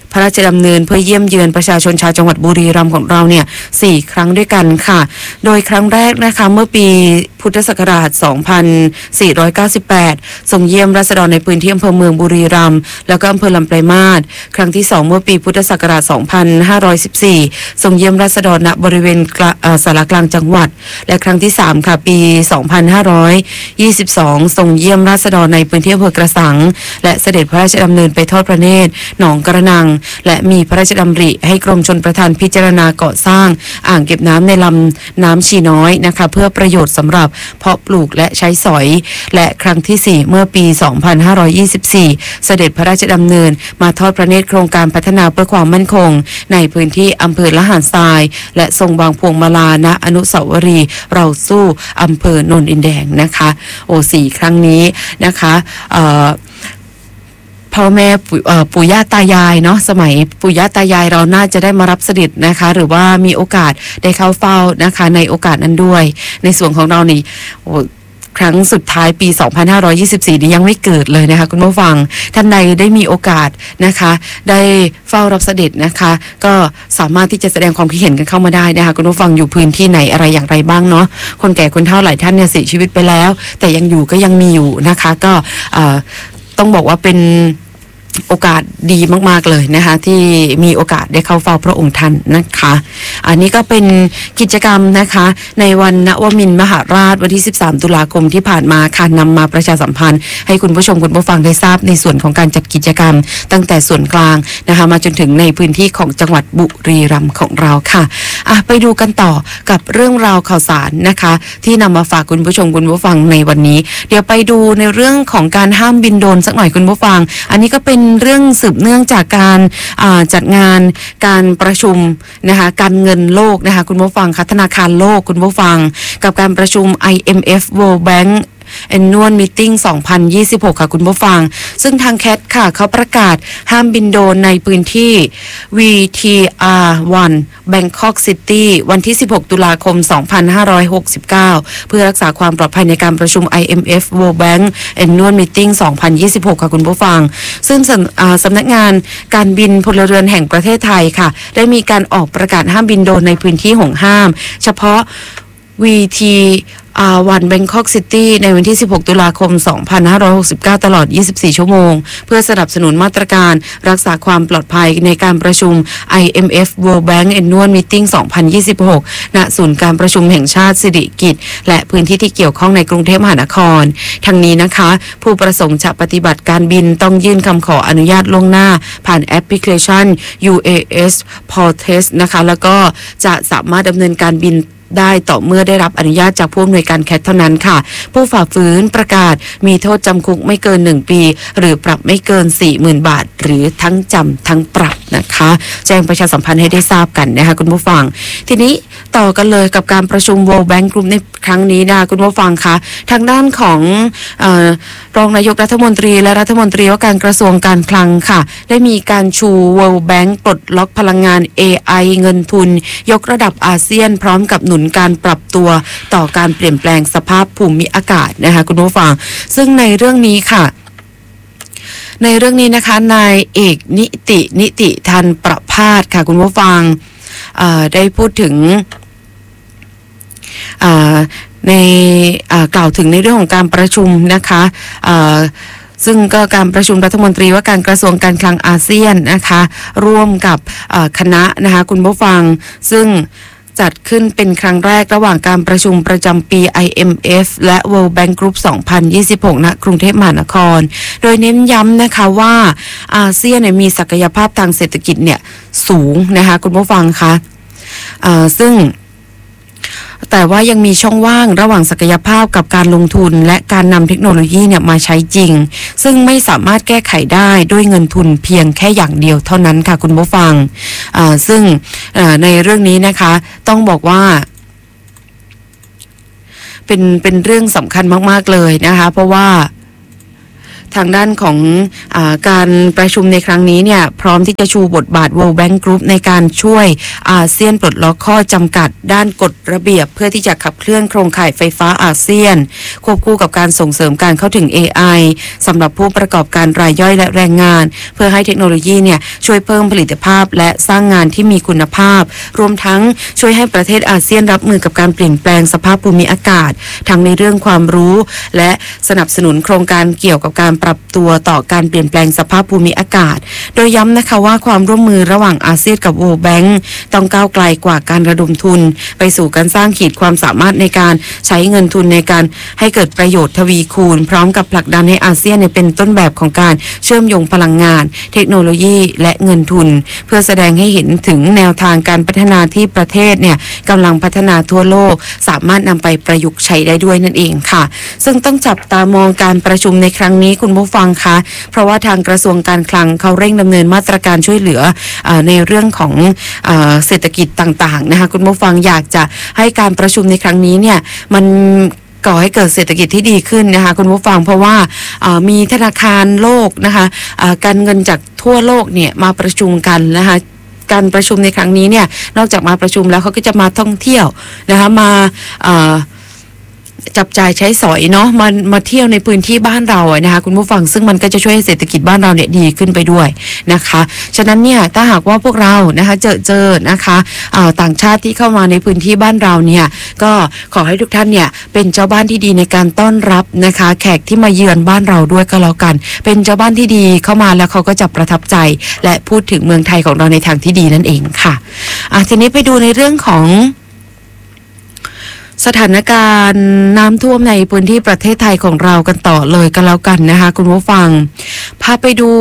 พระราชดำเนินเพื่อเยี่ยมเยือนประชาชนชาวจังหวัดบุรีรัมย์ของเราเนี่ยสี่ครั้งด้วยกันค่ะโดยครั้งแรกนะคะเมื่อปีพุทธศักราชสองพันสี่ร้อยเก้าสิบแปดทรงเยี่ยมราษฎรในพื้นที่อำเภอเมืองบุรีรัมย์แล้วก็อำเภอลำปลายมาศครั้งที่สองเมื่อปีพุทธศักราชสองพันห้าร้อยสิบสี่ทรงเยี่ยมราษฎรณบริเวณศาลากลางจังหวัดและครั้งที่สามค่ะปีสองพันห้าร้อยยี่สิบสองทรงเยี่ยมราษฎรในพื้นที่อำเภอกระสังและเสด็จพระราชดำเนินไปทอดพระเนตรหนองกระนังและมีพระราชดำริให้กรมชลประทานพิจารณาก่อสร้างอ่างเก็บน้ำในลำน้ำชีน้อยนะคะเพื่อประโยชน์สำหรับเพาะปลูกและใช้สอยและครั้งที่สี่เมื่อปีสองพันห้าร้อยยี่สิบสี่เสด็จพระราชดำเนินมาทอดพระเนตรโครงการพัฒนาเพื่อความมั่นคงในพื้นที่อำเภอละหารทรายและทรงวางพวงมาลาณอนุสาวรีย์เราสู้อำเภอโนนดินแดงนะคะโอ้สี่ครั้งนี้นะคะเอ่อพ่อแม่ปู่ย่าตายายเนาะสมัยปู่ย่าตายายเราน่าจะได้มารับเสด็จนะคะหรือว่ามีโอกาสได้เข้าเฝ้านะคะในโอกาสนั้นด้วยในส่วนของเรานี่โอ้ครั้งสุดท้ายปีสองพันห้าร้อยยี่สิบสี่นี้ยังไม่เกิดเลยนะคะคุณผู้ฟังท่านใดได้มีโอกาสนะคะได้เฝ้ารับเสด็จนะคะก็สามารถที่จะแสดงความคิดเห็นกันเข้ามาได้นะคะคุณผู้ฟังอยู่พื้นที่ไหนอะไรอย่างไรบ้างเนาะคนแก่คนเฒ่าหลายท่านเนี่ยเสียชีวิตไปแล้วแต่ยังอยู่ก็ยังมีอยู่นะคะก็ต้องบอกว่าเป็นโอกาสดีมากๆเลยนะคะที่มีโอกาสได้เข้าเฝ้าพระองค์ท่านนะคะอันนี้ก็เป็นกิจกรรมนะคะในวันนวมินทร์มหาราชวันที่สิบสามตุลาคมที่ผ่านมาค่ะนำมาประชาสัมพันธ์ให้คุณผู้ชมคุณผู้ฟังได้ทราบในส่วนของการจัดกิจกรรมตั้งแต่ส่วนกลางนะคะมาจนถึงในพื้นที่ของจังหวัดบุรีรัมย์ของเราค่ะอ่ะไปดูกันต่อกับเรื่องราวข่าวสารนะคะที่นำมาฝากคุณผู้ชมคุณผู้ฟังในวันนี้เดี๋ยวไปดูในเรื่องของการห้ามบินโดรนสักหน่อยคุณผู้ฟังอันนี้ก็เป็นเรื่องสืบเนื่องจากการจัดงานการประชุมนะคะการเงินโลกนะคะคุณผู้ฟังค่ะธนาคารโลกคุณผู้ฟังกับการประชุม ไอ เอ็ม เอฟ World Bank Annual Meeting สองพันยี่สิบหกค่ะคุณผู้ฟังซึ่งทางแคทค่ะเขาประกาศห้ามบินโดรนในพื้นที่ วี ที อาร์ วัน Bangkok City วันที่สิบหกตุลาคมสองพันห้าร้อยหกสิบเก้าเพื่อรักษาความปลอดภัยในการประชุม ไอ เอ็ม เอฟ World Bank Annual Meeting สองพันยี่สิบหกค่ะคุณผู้ฟังซึ่งสำนักงานการบินพลเรือนแห่งประเทศไทยค่ะได้มีการออกประกาศห้ามบินโดรนในพื้นที่ห่วงห้ามเฉพาะ วี ที อาร์ วัน Bangkok City ในวันที่สิบหกตุลาคมสองพันห้าร้อยหกสิบเก้าตลอดยี่สิบสี่ชั่วโมงเพื่อสนับสนุนมาตรการรักษาความปลอดภัยในการประชุม ไอ เอ็ม เอฟ World Bank Annual Meeting สองพันยี่สิบหกณศูนย์การประชุมแห่งชาติสิริกิติ์และพื้นที่ที่เกี่ยวข้องในกรุงเทพมหานครทั้งนี้นะคะผู้ประสงค์จะปฏิบัติการบินต้องยื่นคำขออนุญาตล่วงหน้าผ่านแอปพลิเคชัน ยู เอ เอส Portage นะคะแล้วก็จะสามารถดำเนินการบินได้ต่อเมื่อได้รับอนุญาตจากผู้อำนวยการแคทเท่านั้นค่ะผู้ฝ่าฝืนประกาศมีโทษจำคุกไม่เกินหนึ่งปีหรือปรับไม่เกิน สี่หมื่น บาทหรือทั้งจำทั้งปรับนะคะแจ้งประชาสัมพันธ์ให้ได้ทราบกันนะคะคุณผู้ฟังทีนี้ต่อกันเลยกับการประชุม World Bank Group ในครั้งนี้นะคุณผู้ฟังคะทางด้านของเอ่อรองนายกรัฐมนตรีและรัฐมนตรีว่าการกระทรวงการคลังค่ะได้มีการชู World Bank ปลดล็อกพลังงาน เอ ไอ เงินทุนยกระดับอาเซียนพร้อมกับหนุนการปรับตัวต่อการเปลี่ยนแปลงสภาพภูมิอากาศนะคะคุณผู้ฟังซึ่งในเรื่องนี้ค่ะในเรื่องนี้นะคะนายเอกนิตินิติทันประภาสค่ะคุณผู้ฟังได้พูดถึงในกล่าวถึงในเรื่องของการประชุมนะคะซึ่งก็การประชุมรัฐมนตรีว่าการกระทรวงการคลังอาเซียนนะคะร่วมกับคณะนะคะคุณผู้ฟังซึ่งจัดขึ้นเป็นครั้งแรกระหว่างการประชุมประจำปี ไอ เอ็ม เอฟ และ World Bank Group สองพันยี่สิบหก ณ กรุงเทพมหานครโดยเน้นย้ำนะคะว่าอาเซียนมีศักยภาพทางเศรษฐกิจเนี่ยสูงนะคะคุณผู้ฟังคะซึ่งแต่ว่ายังมีช่องว่างระหว่างศักยภาพกับการลงทุนและการนำเทคโนโลยีเนี่ยมาใช้จริงซึ่งไม่สามารถแก้ไขได้ด้วยเงินทุนเพียงแค่อย่างเดียวเท่านั้นค่ะคุณผู้ฟังซึ่งในเรื่องนี้นะคะต้องบอกว่าเป็นเป็นเรื่องสำคัญมากๆเลยนะคะเพราะว่าทางด้านของอาการประชุมในครั้งนี้เนี่ยพร้อมที่จะชูบทบาท World Bank Group ในการช่วยอาเซียนปลดล็อกข้อจำกัดด้านกฎระเบียบเพื่อที่จะขับเคลื่อนโครงข่ายไฟฟ้าอาเซียนควบคู่กับการส่งเสริมการเข้าถึง เอ ไอ สำหรับผู้ประกอบการรายย่อยและแรงงานเพื่อให้เทคโนโลยีเนี่ยช่วยเพิ่มผลิตภาพและสร้างงานที่มีคุณภาพรวมทั้งช่วยให้ประเทศอาเซียนรับมือกับการเปลี่ยนแปลงสภาพภูมิอากาศทั้งในเรื่องความรู้และสนับสนุนโครงการเกี่ยวกับการปรับตัวต่อการเปลี่ยนแปลงสภาพภูมิอากาศโดยย้ำนะคะว่าความร่วมมือระหว่างอาเซียนกับ World Bank ต้องก้าวไกลกว่าการระดมทุนไปสู่การสร้างขีดความสามารถในการใช้เงินทุนในการให้เกิดประโยชน์ทวีคูณพร้อมกับผลักดันให้อาเซียนเป็นต้นแบบของการเชื่อมโยงพลังงานเทคโนโลยีและเงินทุนเพื่อแสดงให้เห็นถึงแนวทางการพัฒนาที่ประเทศเนี่ยกำลังพัฒนาทั่วโลกสามารถนำไปประยุกต์ใช้ได้ด้วยนั่นเองค่ะซึ่งต้องจับตามองการประชุมในครั้งนี้คุณผู้ฟังคะเพราะว่าทางกระทรวงการคลังเขาเร่งดำเนินมาตรการช่วยเหลือในเรื่องของเศรษฐกิจต่างๆนะคะคุณผู้ฟังอยากจะให้การประชุมในครั้งนี้เนี่ยมันก่อให้เกิดเศรษฐกิจที่ดีขึ้นนะคะคุณผู้ฟังเพราะว่ามีธนาคารโลกนะคะการเงินจากทั่วโลกเนี่ยมาประชุมกันนะคะการประชุมในครั้งนี้เนี่ยนอกจากมาประชุมแล้วเขาก็จะมาท่องเที่ยวนะคะมาจับจ่ายใช้สอยเนาะมามาเที่ยวในพื้นที่บ้านเราอะนะคะคุณผู้ฟังซึ่งมันก็จะช่วยให้เศรษฐกิจบ้านเราเนี่ยดีขึ้นไปด้วยนะคะฉะนั้นเนี่ยถ้าหากว่าพวกเรานะคะเจอเจอนะคะต่างชาติที่เข้ามาในพื้นที่บ้านเราเนี่ยก็ขอให้ทุกท่านเนี่ยเป็นเจ้าบ้านที่ดีในการต้อนรับนะคะแขกที่มาเยือนบ้านเราด้วยก็แล้วกันเป็นเจ้าบ้านที่ดีเข้ามาแล้วเขาก็จะประทับใจและพูดถึงเมืองไทยของเราในทางที่ดีนั่นเองค่ะอ่ะทีนี้ไปดูในเรื่องของสถานการณ์น้ำท่วมในพื้นที่ประเทศไทยของเรากันต่อเลยกันแล้วกันนะคะคุณผู้ฟังพาไปดู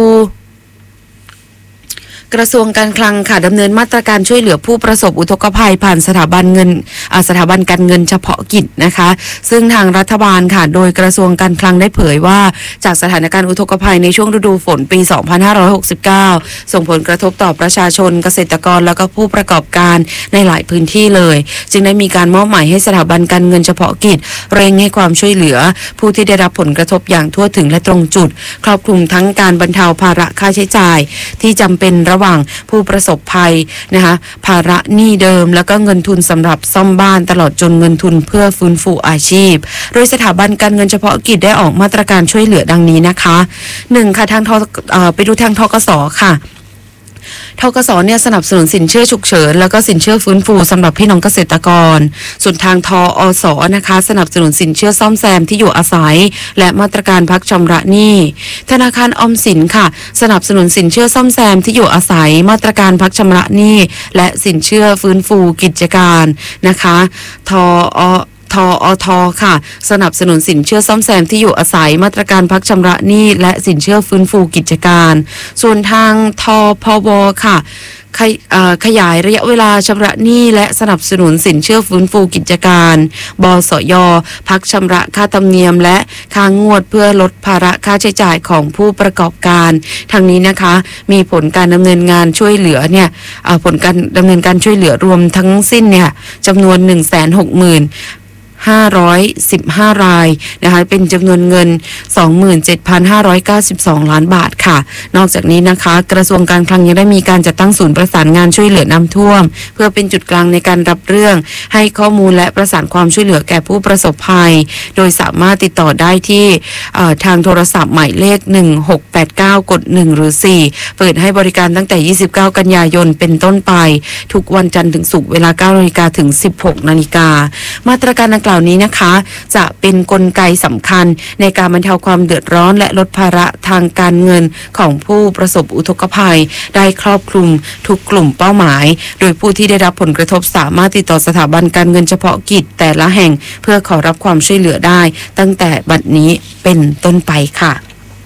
กระทรวงการคลังค่ะดำเนินมาตรการช่วยเหลือผู้ประสบอุทกภัยผ่านสถาบันเงินสถาบันการเงินเฉพาะกิจนะคะซึ่งทางรัฐบาลค่ะโดยกระทรวงการคลังได้เผยว่าจากสถานการณ์อุทกภัยในช่วงฤดูฝนปีสองพันห้าร้อยหกสิบเก้าส่งผลกระทบต่อประชาชนเกษตรกรแล้วก็ผู้ประกอบการในหลายพื้นที่เลยจึงได้มีการมอบหมายให้สถาบันการเงินเฉพาะกิจเร่งให้ความช่วยเหลือผู้ที่ได้รับผลกระทบอย่างทั่วถึงและตรงจุดครอบคลุมทั้งการบรรเทาภาระค่าใช้จ่ายที่จำเป็นระหว่างผู้ประสบภัยนะคะภาระหนี้เดิมแล้วก็เงินทุนสำหรับซ่อมบ้านตลอดจนเงินทุนเพื่อฟื้นฟูอาชีพโดยสถาบันการเงินเฉพาะกิจได้ออกมาตรการช่วยเหลือดังนี้นะคะหนึ่งค่ะทางทเอ่อไปดูทางธกส.ค่ะธกส.เนี่ยสนับสนุนสินเชื่อฉุกเฉินแล้วก็สินเชื่อฟื้นฟูสำหรับพี่น้องเกษตรกรส่วนทางทอส.นะคะสนับสนุนสินเชื่อซ่อมแซมที่อยู่อาศัยและมาตรการพักชำระหนี้ธนาคารออมสินค่ะสนับสนุนสินเชื่อซ่อมแซมที่อยู่อาศัยมาตรการพักชำระหนี้และสินเชื่อฟื้นฟูกิจการนะคะทอทอทค่ะสนับสนุนสินเชื่อซ่อมแซมที่อยู่อาศัยมาตรการพักชำระหนี้และสินเชื่อฟื้นฟูกิจการส่วนทางทพวค่ะขยายระยะเวลาชำระหนี้และสนับสนุนสินเชื่อฟื้นฟูกิจการบสย.พักชำระค่าธรรมเนียมและค่างวดเพื่อลดภาระค่าใช้จ่ายของผู้ประกอบการทางนี้นะคะมีผลการดำเนินงานช่วยเหลือเนี่ยผลการดำเนินการช่วยเหลือรวมทั้งสิ้นเนี่ยจำนวน หนึ่งแสนหกหมื่นห้าร้อยสิบห้ารายนะคะเป็นจำนวนเงิน สองหมื่นเจ็ดพันห้าร้อยเก้าสิบสอง ล้านบาทค่ะนอกจากนี้นะคะกระทรวงการคลังยังได้มีการจัดตั้งศูนย์ประสานงานช่วยเหลือน้ำท่วมเพื่อเป็นจุดกลางในการรับเรื่องให้ข้อมูลและประสานความช่วยเหลือแก่ผู้ประสบภัยโดยสามารถติดต่อได้ที่ทางโทรศัพท์หมายเลขหนึ่งหกแปดเก้ากดหนึ่งหรือสี่เปิดให้บริการตั้งแต่ยี่สิบเก้ากันยายนเป็นต้นไปทุกวันจันทร์ถึงศุกร์เวลา เก้านาฬิกา ถึง สิบหกนาฬิกามาตรการดังกล่าวนี้นะคะจะเป็นกลไกสำคัญในการบรรเทาความเดือดร้อนและลดภาระทางการเงินของผู้ประสบอุทกภัยได้ครอบคลุมทุกกลุ่มเป้าหมายโดยผู้ที่ได้รับผลกระทบสามารถติดต่อสถาบันการเงินเฉพาะกิจแต่ละแห่งเพื่อขอรับความช่วยเหลือได้ตั้งแต่บัดนี้เป็นต้นไปค่ะ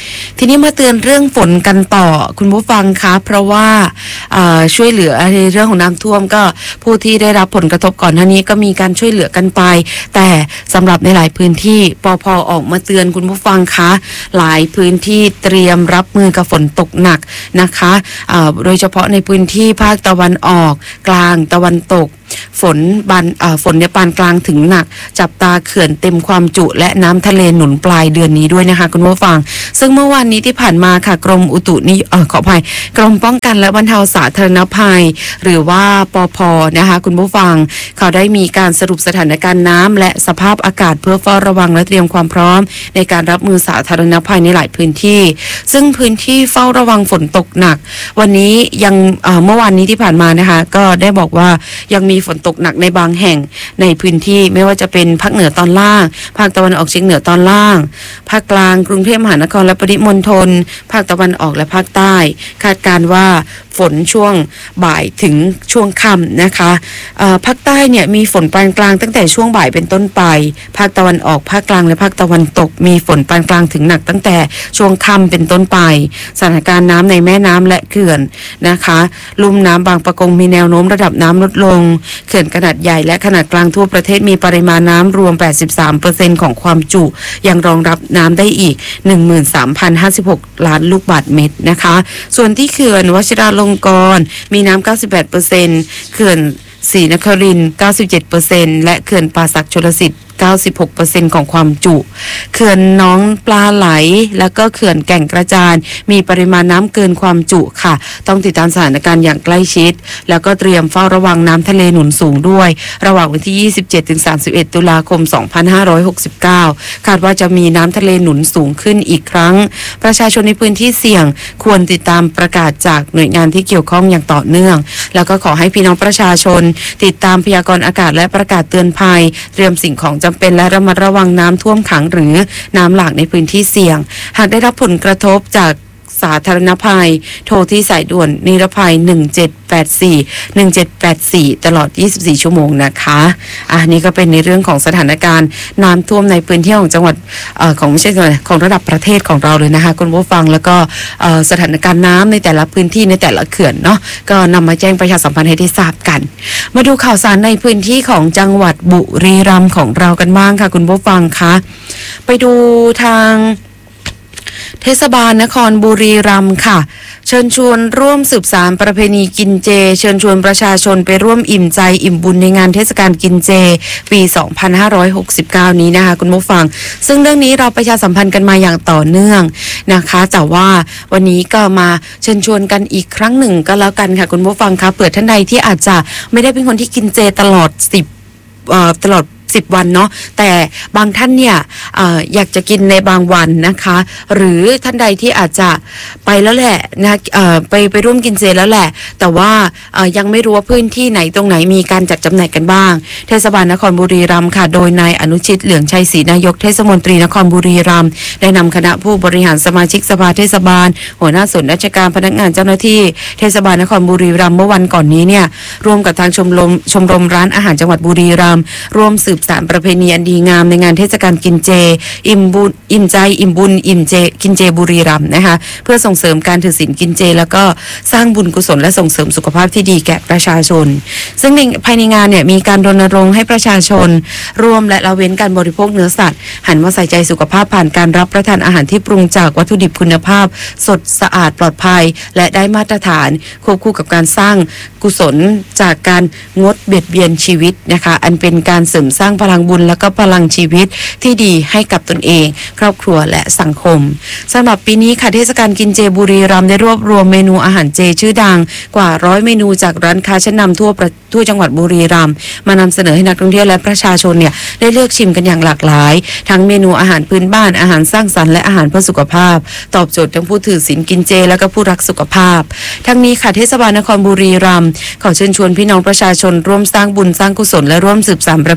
ทีนี้มาเตือนเรื่องฝนกันต่อคุณผู้ฟังคะเพราะว่าช่วยเหลือในเรื่องของน้ำท่วมก็ผู้ที่ได้รับผลกระทบก่อนหน้านี้ก็มีการช่วยเหลือกันไปแต่สำหรับในหลายพื้นที่ปภ.ออกมาเตือนคุณผู้ฟังคะหลายพื้นที่เตรียมรับมือกับฝนตกหนักนะคะโดยเฉพาะในพื้นที่ภาคตะวันออกกลางตะวันตกฝนบานฝนเนี่ยปานกลางถึงหนักจับตาเขื่อนเต็มความจุและน้ำทะเลหนุนปลายเดือนนี้ด้วยนะคะคุณผู้ฟังซึ่งเมื่อวานนี้ที่ผ่านมาค่ะกรมอุตุนิเอ่อขออภัยกรมป้องกันและบรรเทาสาธารณภัยหรือว่าปภ.นะคะคุณผู้ฟังเขาได้มีการสรุปสถานการณ์น้ำและสภาพอากาศเพื่อเฝ้าระวังและเตรียมความพร้อมในการรับมือสาธารณภัยในหลายพื้นที่ซึ่งพื้นที่เฝ้าระวังฝนตกหนักวันนี้ยังเอ่อเมื่อวานนี้ที่ผ่านมานะคะก็ได้บอกว่ายังมีฝนตกหนักในบางแห่งในพื้นที่ไม่ว่าจะเป็นภาคเหนือตอนล่างภาคตะวันออกเฉียงเหนือตอนล่างภาคกลางกรุงเทพมหานครและปริมณฑลภาคตะวันออกและภาคใต้คาดการณ์ว่าฝนช่วงบ่ายถึงช่วงค่ำนะคะภาคใต้เนี่ยมีฝนปานกลางตั้งแต่ช่วงบ่ายเป็นต้นไปภาคตะวันออกภาคกลางและภาคตะวันตกมีฝนปานกลางถึงหนักตั้งแต่ช่วงค่ำเป็นต้นไปสถานการณ์น้ำในแม่น้ำและเขื่อนนะคะลุ่มน้ำบางปะกงมีแนวโน้มระดับน้ำลดลงเขื่อนขนาดใหญ่และขนาดกลางทั่วประเทศมีปริมาณน้ำรวม แปดสิบสามเปอร์เซ็นต์ ของความจุยังรองรับน้ำได้อีก หนึ่งหมื่นสามพันห้าสิบหก ล้านลูกบาศก์เมตรนะคะส่วนที่เขื่อนวชิราลงกรณ์มีน้ำ เก้าสิบแปดเปอร์เซ็นต์ เขื่อนศรีนครินทร์ เก้าสิบเจ็ดเปอร์เซ็นต์ และเขื่อนป่าสักชลสิทธิ์เก้าสิบหกเปอร์เซ็นต์ ของความจุเขื่อนน้องปลาไหลแล้วก็เขื่อนแก่งกระจานมีปริมาณน้ำเกินความจุค่ะต้องติดตามสถานการณ์อย่างใกล้ชิดแล้วก็เตรียมเฝ้าระวังน้ำทะเลหนุนสูงด้วยระหว่างวันที่ ยี่สิบเจ็ดถึงสามสิบเอ็ด ตุลาคม สองพันห้าร้อยหกสิบเก้า คาดว่าจะมีน้ำทะเลหนุนสูงขึ้นอีกครั้งประชาชนในพื้นที่เสี่ยงควรติดตามประกาศจากหน่วยงานที่เกี่ยวข้องอย่างต่อเนื่องแล้วก็ขอให้พี่น้องประชาชนติดตามพยากรณ์อากาศและประกาศเตือนภัยเตรียมสิ่งของจำเป็นและระมัดระวังน้ำท่วมขังหรือน้ำหลากในพื้นที่เสี่ยงหากได้รับผลกระทบจากสาธารณภัยโทรที่สายด่วนนิรภัยหนึ่งเจ็ดแปดสี่ หนึ่งเจ็ดแปดสี่ตลอดยี่สิบสี่ชั่วโมงนะคะอ่ะนี่ก็เป็นในเรื่องของสถานการณ์น้ำท่วมในพื้นที่ของจังหวัดเอ่อของไม่ใช่ของระดับประเทศของเราเลยนะคะคุณผู้ฟังแล้วก็เอ่อสถานการณ์น้ำในแต่ละพื้นที่ในแต่ละเขื่อนเนาะก็นำมาแจ้งประชาสัมพันธ์ให้ได้ทราบกันมาดูข่าวสารในพื้นที่ของจังหวัดบุรีรัมย์ของเรากันบ้างค่ะคุณผู้ฟังคะไปดูทางเทศบาลนครบุรีรัมย์ค่ะเชิญชวนร่วมสืบสานประเพณีกินเจเชิญชวนประชาชนไปร่วมอิ่มใจอิ่มบุญในงานเทศกาลกินเจปีสองพันห้าร้อยหกสิบเก้านี้นะคะคุณผู้ฟังซึ่งเรื่องนี้เราประชาสัมพันธ์กันมาอย่างต่อเนื่องนะคะแต่ว่าวันนี้ก็มาเชิญชวนกันอีกครั้งหนึ่งก็แล้วกันค่ะคุณผู้ฟังคะเปิดท่านใดที่อาจจะไม่ได้เป็นคนที่กินเจตลอดสิบเอ่อตลอดสิบวันเนาะแต่บางท่านเนี่ย อ, อยากจะกินในบางวันนะคะหรือท่านใดที่อาจจะไปแล้วแหละนะไปไปร่วมกินเจแล้วแหละแต่ว่ายังไม่รู้ว่าพื้นที่ไหนตรงไหนมีการจัดจำหน่ายกันบ้างเทศบาลนครบุรีรัมย์ค่ะโดยนายอนุชิตเหลืองชัยศรีนายกเทศมนตรีนครบุรีรัมย์ได้นำคณะผู้บริหารสมาชิกสภาเทศบาลหัวหน้าส่วนราชการพนักงานเจ้าหน้าที่เทศบาลนครบุรีรัมย์เมื่อวันก่อนนี้เนี่ยร่วมกับทางชมรมชมรมร้านอาหารจังหวัดบุรีรัมย์ร่วมสืบสานประเพณีอันดีงามในงานเทศกาลกินเจอิ่มบุญอิ่มใจอิ่มบุญอิ่มเจกินเจบุรีรัมย์นะคะเพื่อส่งเสริมการถือศีลกินเจแล้วก็สร้างบุญกุศลและส่งเสริมสุขภาพที่ดีแก่ประชาชนซึ่งในภายในงานเนี่ยมีการรณรงค์ให้ประชาชนร่วมและละเว้นการบริโภคเนื้อสัตว์หันมาใส่ใจสุขภาพผ่านการรับประทานอาหารที่ปรุงจากวัตถุดิบคุณภาพสดสะอาดปลอดภัยและได้มาตรฐานควบคู่กับการสร้างกุศลจากการงดเบียดเบียนชีวิตนะคะอันเป็นการเสริมสร้างพลังบุญแล้วก็พลังชีวิตที่ดีให้กับตนเองครอบครัวและสังคมสำหรับปีนี้ค่ะเทศกาลกินเจบุรีรัมย์ได้รวบรวมเมนูอาหารเจชื่อดังกว่าร้อยเมนูจากร้านค้าชั้นนำทั่วประทั่วจังหวัดบุรีรัมย์มานำเสนอให้นักท่องเที่ยวและประชาชนเนี่ยได้เลือกชิมกันอย่างหลากหลายทั้งเมนูอาหารพื้นบ้านอาหารสร้างสรรค์และอาหารเพื่อสุขภาพตอบโจทย์ทั้งผู้ถือศีลกินเจและก็ผู้รักสุขภาพทั้งนี้ค่ะเทศบาลนครบุรีรัมย์ขอเชิญชวนพี่น้องประชาชนร่วมสร้างบุญสร้างกุศลและร่วมสืบสานประเพณี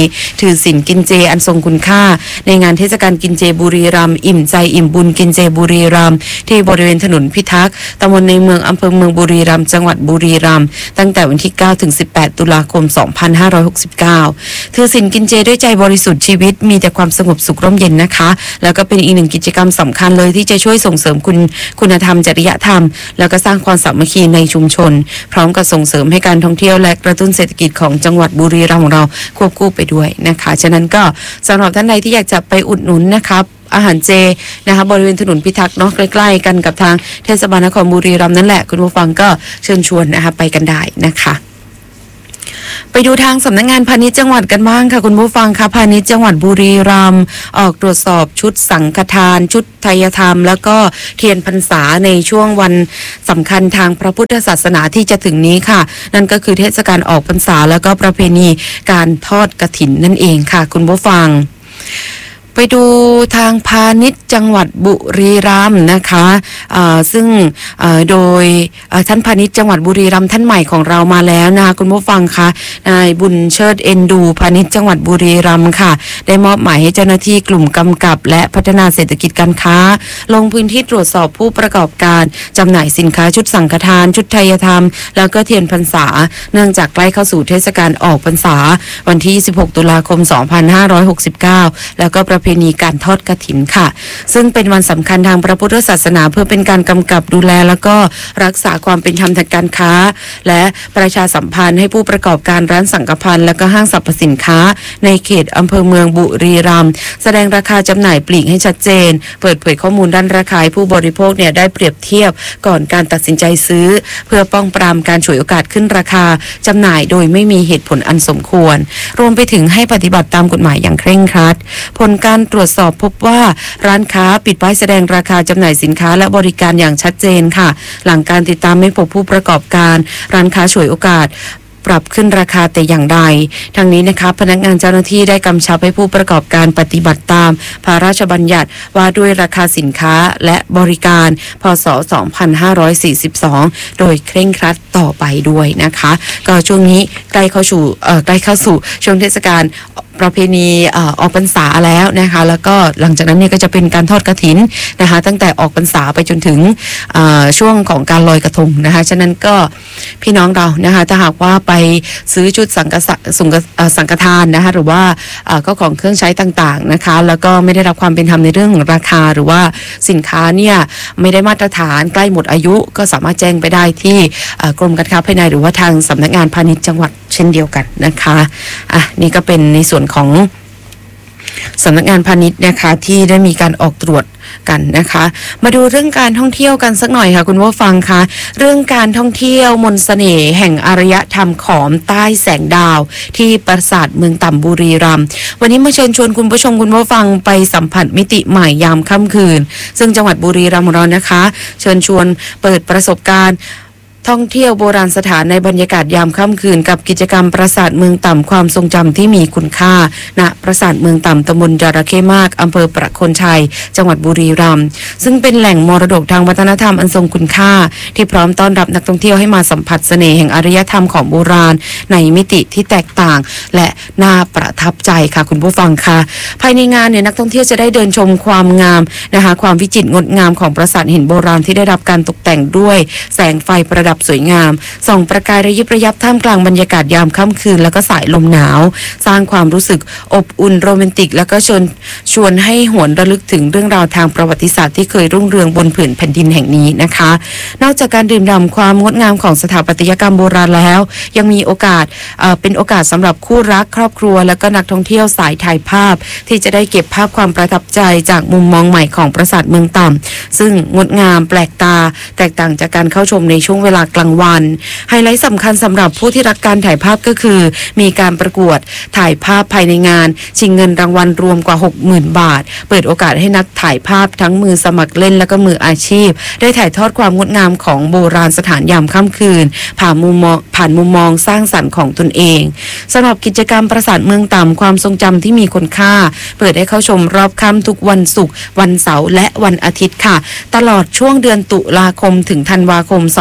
ถือศีลกินเจอันทรงคุณค่าในงานเทศกาลกินเจบุรีรัมย์อิ่มใจอิ่มบุญกินเจบุรีรัมย์ที่บริเวณถนนพิทักษ์ตำบลในเมืองอำเภอเมืองบุรีรัมย์จังหวัดบุรีรัมย์ตั้งแต่วันที่เก้าถึงสิบแปดตุลาคมสองพันห้าร้อยหกสิบเก้าถือศีลกินเจด้วยใจบริสุทธิ์ชีวิตมีแต่ความสงบสุขร่มเย็นนะคะแล้วก็เป็นอีกหนึ่งกิจกรรมสำคัญเลยที่จะช่วยส่งเสริมคุณคุณธรรมจริยธรรมแล้วก็สร้างความสามัคคีในชุมชนพร้อมกับส่งเสริมให้การท่องเที่ยวและกระตุ้นเศรษฐกิจของจังหวัดบุรีรัมย์ของเราควบคู่ไปด้วยนะคะฉะนั้นก็สำหรับท่านใดที่อยากจะไปอุดหนุนนะครับอาหารเจนะคะบริเวณถนนพิทักษ์เนาะใกล้ๆกันกับทางเทศบาลนครบุรีรัมย์นั่นแหละคุณผู้ฟังก็เชิญชวนนะคะไปกันได้นะคะไปดูทางสำนักงานพาณิชย์จังหวัดกันบ้างค่ะคุณผู้ฟังค่ะพาณิชย์จังหวัดบุรีรัมย์ออกตรวจสอบชุดสังฆทานชุดไทยธรรมแล้วก็เทียนพรรษาในช่วงวันสำคัญทางพระพุทธศาสนาที่จะถึงนี้ค่ะนั่นก็คือเทศกาลออกพรรษาแล้วก็ประเพณีการทอดกฐินนั่นเองค่ะคุณผู้ฟังไปดูทางพาณิชย์จังหวัดบุรีรัมย์นะคะซึ่งโดยท่านพาณิชย์จังหวัดบุรีรัมย์ท่านใหม่ของเรามาแล้วนะคะคุณผู้ฟังคะนายบุญเชิดเอ็นดูพาณิชย์จังหวัดบุรีรัมย์ค่ะได้มอบหมายให้เจ้าหน้าที่กลุ่มกำกับและพัฒนาเศรษฐกิจการค้าลงพื้นที่ตรวจสอบผู้ประกอบการจำหน่ายสินค้าชุดสังฆทานชุดไทยธรรมแล้วก็เทียนพรรษาเนื่องจากใกล้เข้าสู่เทศกาลออกพรรษาวันที่ยี่สิบหกตุลาคมสองพันห้าร้อยหกสิบเก้าแล้วก็ประเพณีการทอดกฐินค่ะซึ่งเป็นวันสำคัญทางพระพุทธศาสนาเพื่อเป็นการกำกับดูแลแล้วก็รักษาความเป็นธรรมทางการค้าและประชาสัมพันธ์ให้ผู้ประกอบการร้านสังฆพันธ์และก็ห้างสรรพสินค้าในเขตอำเภอเมืองบุรีรัมย์แสดงราคาจำหน่ายปลีกให้ชัดเจนเปิดเผยข้อมูลด้านราคาผู้บริโภคเนี่ยได้เปรียบเทียบก่อนการตัดสินใจซื้อเพื่อป้องปรามการฉวยโอกาสขึ้นราคาจำหน่ายโดยไม่มีเหตุผลอันสมควรรวมไปถึงให้ปฏิบัติตามกฎหมายอย่างเคร่งครัดผลการตรวจสอบพบว่าร้านค้าปิดป้ายแสดงราคาจำหน่ายสินค้าและบริการอย่างชัดเจนค่ะหลังการติดตามไม่พบผู้ประกอบการร้านค้าฉวยโอกาสปรับขึ้นราคาแต่อย่างใดทั้งนี้นะคะพนักงานเจ้าหน้าที่ได้กำชับให้ผู้ประกอบการปฏิบัติตามพระราชบัญญัติว่าด้วยราคาสินค้าและบริการพ.ศ. สองพันห้าร้อยสี่สิบสองโดยเคร่งครัดต่อไปด้วยนะคะก็ช่วงนี้ใกล้เข้าสู่เอ่อใกล้เข้าสู่ช่วงเทศกาลประเพณีออกพรรษาแล้วนะคะแล้วก็หลังจากนั้นเนี่ยก็จะเป็นการทอดกฐินนะคะตั้งแต่ออกพรรษาไปจนถึงช่วงของการลอยกระทงนะคะฉะนั้นก็พี่น้องเรานะคะถ้าหากว่าไปซื้อชุดสังฆสังฆสังฆทานนะคะหรือว่าก็ของเครื่องใช้ต่างๆนะคะแล้วก็ไม่ได้รับความเป็นธรรมในเรื่องของราคาหรือว่าสินค้าเนี่ยไม่ได้มาตรฐานใกล้หมดอายุก็สามารถแจ้งไปได้ที่กรมการค้าภายในหรือว่าทางสำนักงานพาณิชย์จังหวัดเช่นเดียวกันนะคะอ่ะนี่ก็เป็นในส่วนของสำนักงานพาณิชย์นะคะที่ได้มีการออกตรวจกันนะคะมาดูเรื่องการท่องเที่ยวกันสักหน่อยค่ะคุณผู้ฟังคะเรื่องการท่องเที่ยวมนต์เสน่ห์แห่งอารยธรรมขอมใต้แสงดาวที่ปราสาทเมืองต่ำบุรีรัมย์วันนี้มาเชิญชวนคุณผู้ชมคุณผู้ฟังไปสัมผัสมิติใหม่ยามค่ำคืนซึ่งจังหวัดบุรีรัมย์ของเรานะคะเชิญชวนเปิดประสบการณ์ท่องเที่ยวโบราณสถานในบรรยากาศยามค่ำคืนกับกิจกรรมปราสาทเมืองต่ำความทรงจำที่มีคุณค่าณปราสาทเมืองต่ำตำบลจระเข้มากอำเภอประโคนชัยจังหวัดบุรีรัมย์ซึ่งเป็นแหล่งมรดกทางวัฒนธรรมอันทรงคุณค่าที่พร้อมต้อนรับนักท่องเที่ยวให้มาสัมผัสเสน่ห์แห่งอารยธรรมของโบราณในมิติที่แตกต่างและน่าประทับใจค่ะคุณผู้ฟังค่ะภายในงานเนี่ยนักท่องเที่ยวจะได้เดินชมความงามนะคะความวิจิตรงดงามของปราสาทหินโบราณที่ได้รับการตกแต่งด้วยแสงไฟประดับสวยงามส่องประกายระยิบระยับท่ามกลางบรรยากาศยามค่ำคืนแล้วก็สายลมหนาวสร้างความรู้สึกอบอุ่นโรแมนติกแล้วก็ชวนชวนให้หวนระลึกถึงเรื่องราวทางประวัติศาสตร์ที่เคยรุ่งเรืองบนผืนแผ่นดินแห่งนี้นะคะนอกจากการดื่มด่ำความงดงามของสถาปัตยกรรมโบราณแล้วยังมีโอกาสเอ่อเป็นโอกาสสำหรับคู่รักครอบครัวและก็นักท่องเที่ยวสายถ่ายภาพที่จะได้เก็บภาพความประทับใจจากมุมมองใหม่ของปราสาทเมืองต่ำซึ่งงดงามแปลกตาแตกต่างจากการเข้าชมในช่วงเวลากลางวันไฮไลท์สำคัญสำหรับผู้ที่รักการถ่ายภาพก็คือมีการประกวดถ่ายภาพภายในงานชิงเงินรางวัลรวมกว่า หกหมื่น บาทเปิดโอกาสให้นักถ่ายภาพทั้งมือสมัครเล่นและก็มืออาชีพได้ถ่ายทอดความงดงามของโบราณสถานยามค่ำคืนผ่านมุมมองผ่านมุมมองสร้างสรรค์ของตนเองสำหรับกิจกรรมปราสาทเมืองต่ำความทรงจำที่มีคุณค่าเปิดให้เข้าชมรอบค่ำทุกวันศุกร์วันเสาร์และวันอาทิตย์ค่ะตลอดช่วงเดือนตุลาคมถึงธันวาคมสองพันห้า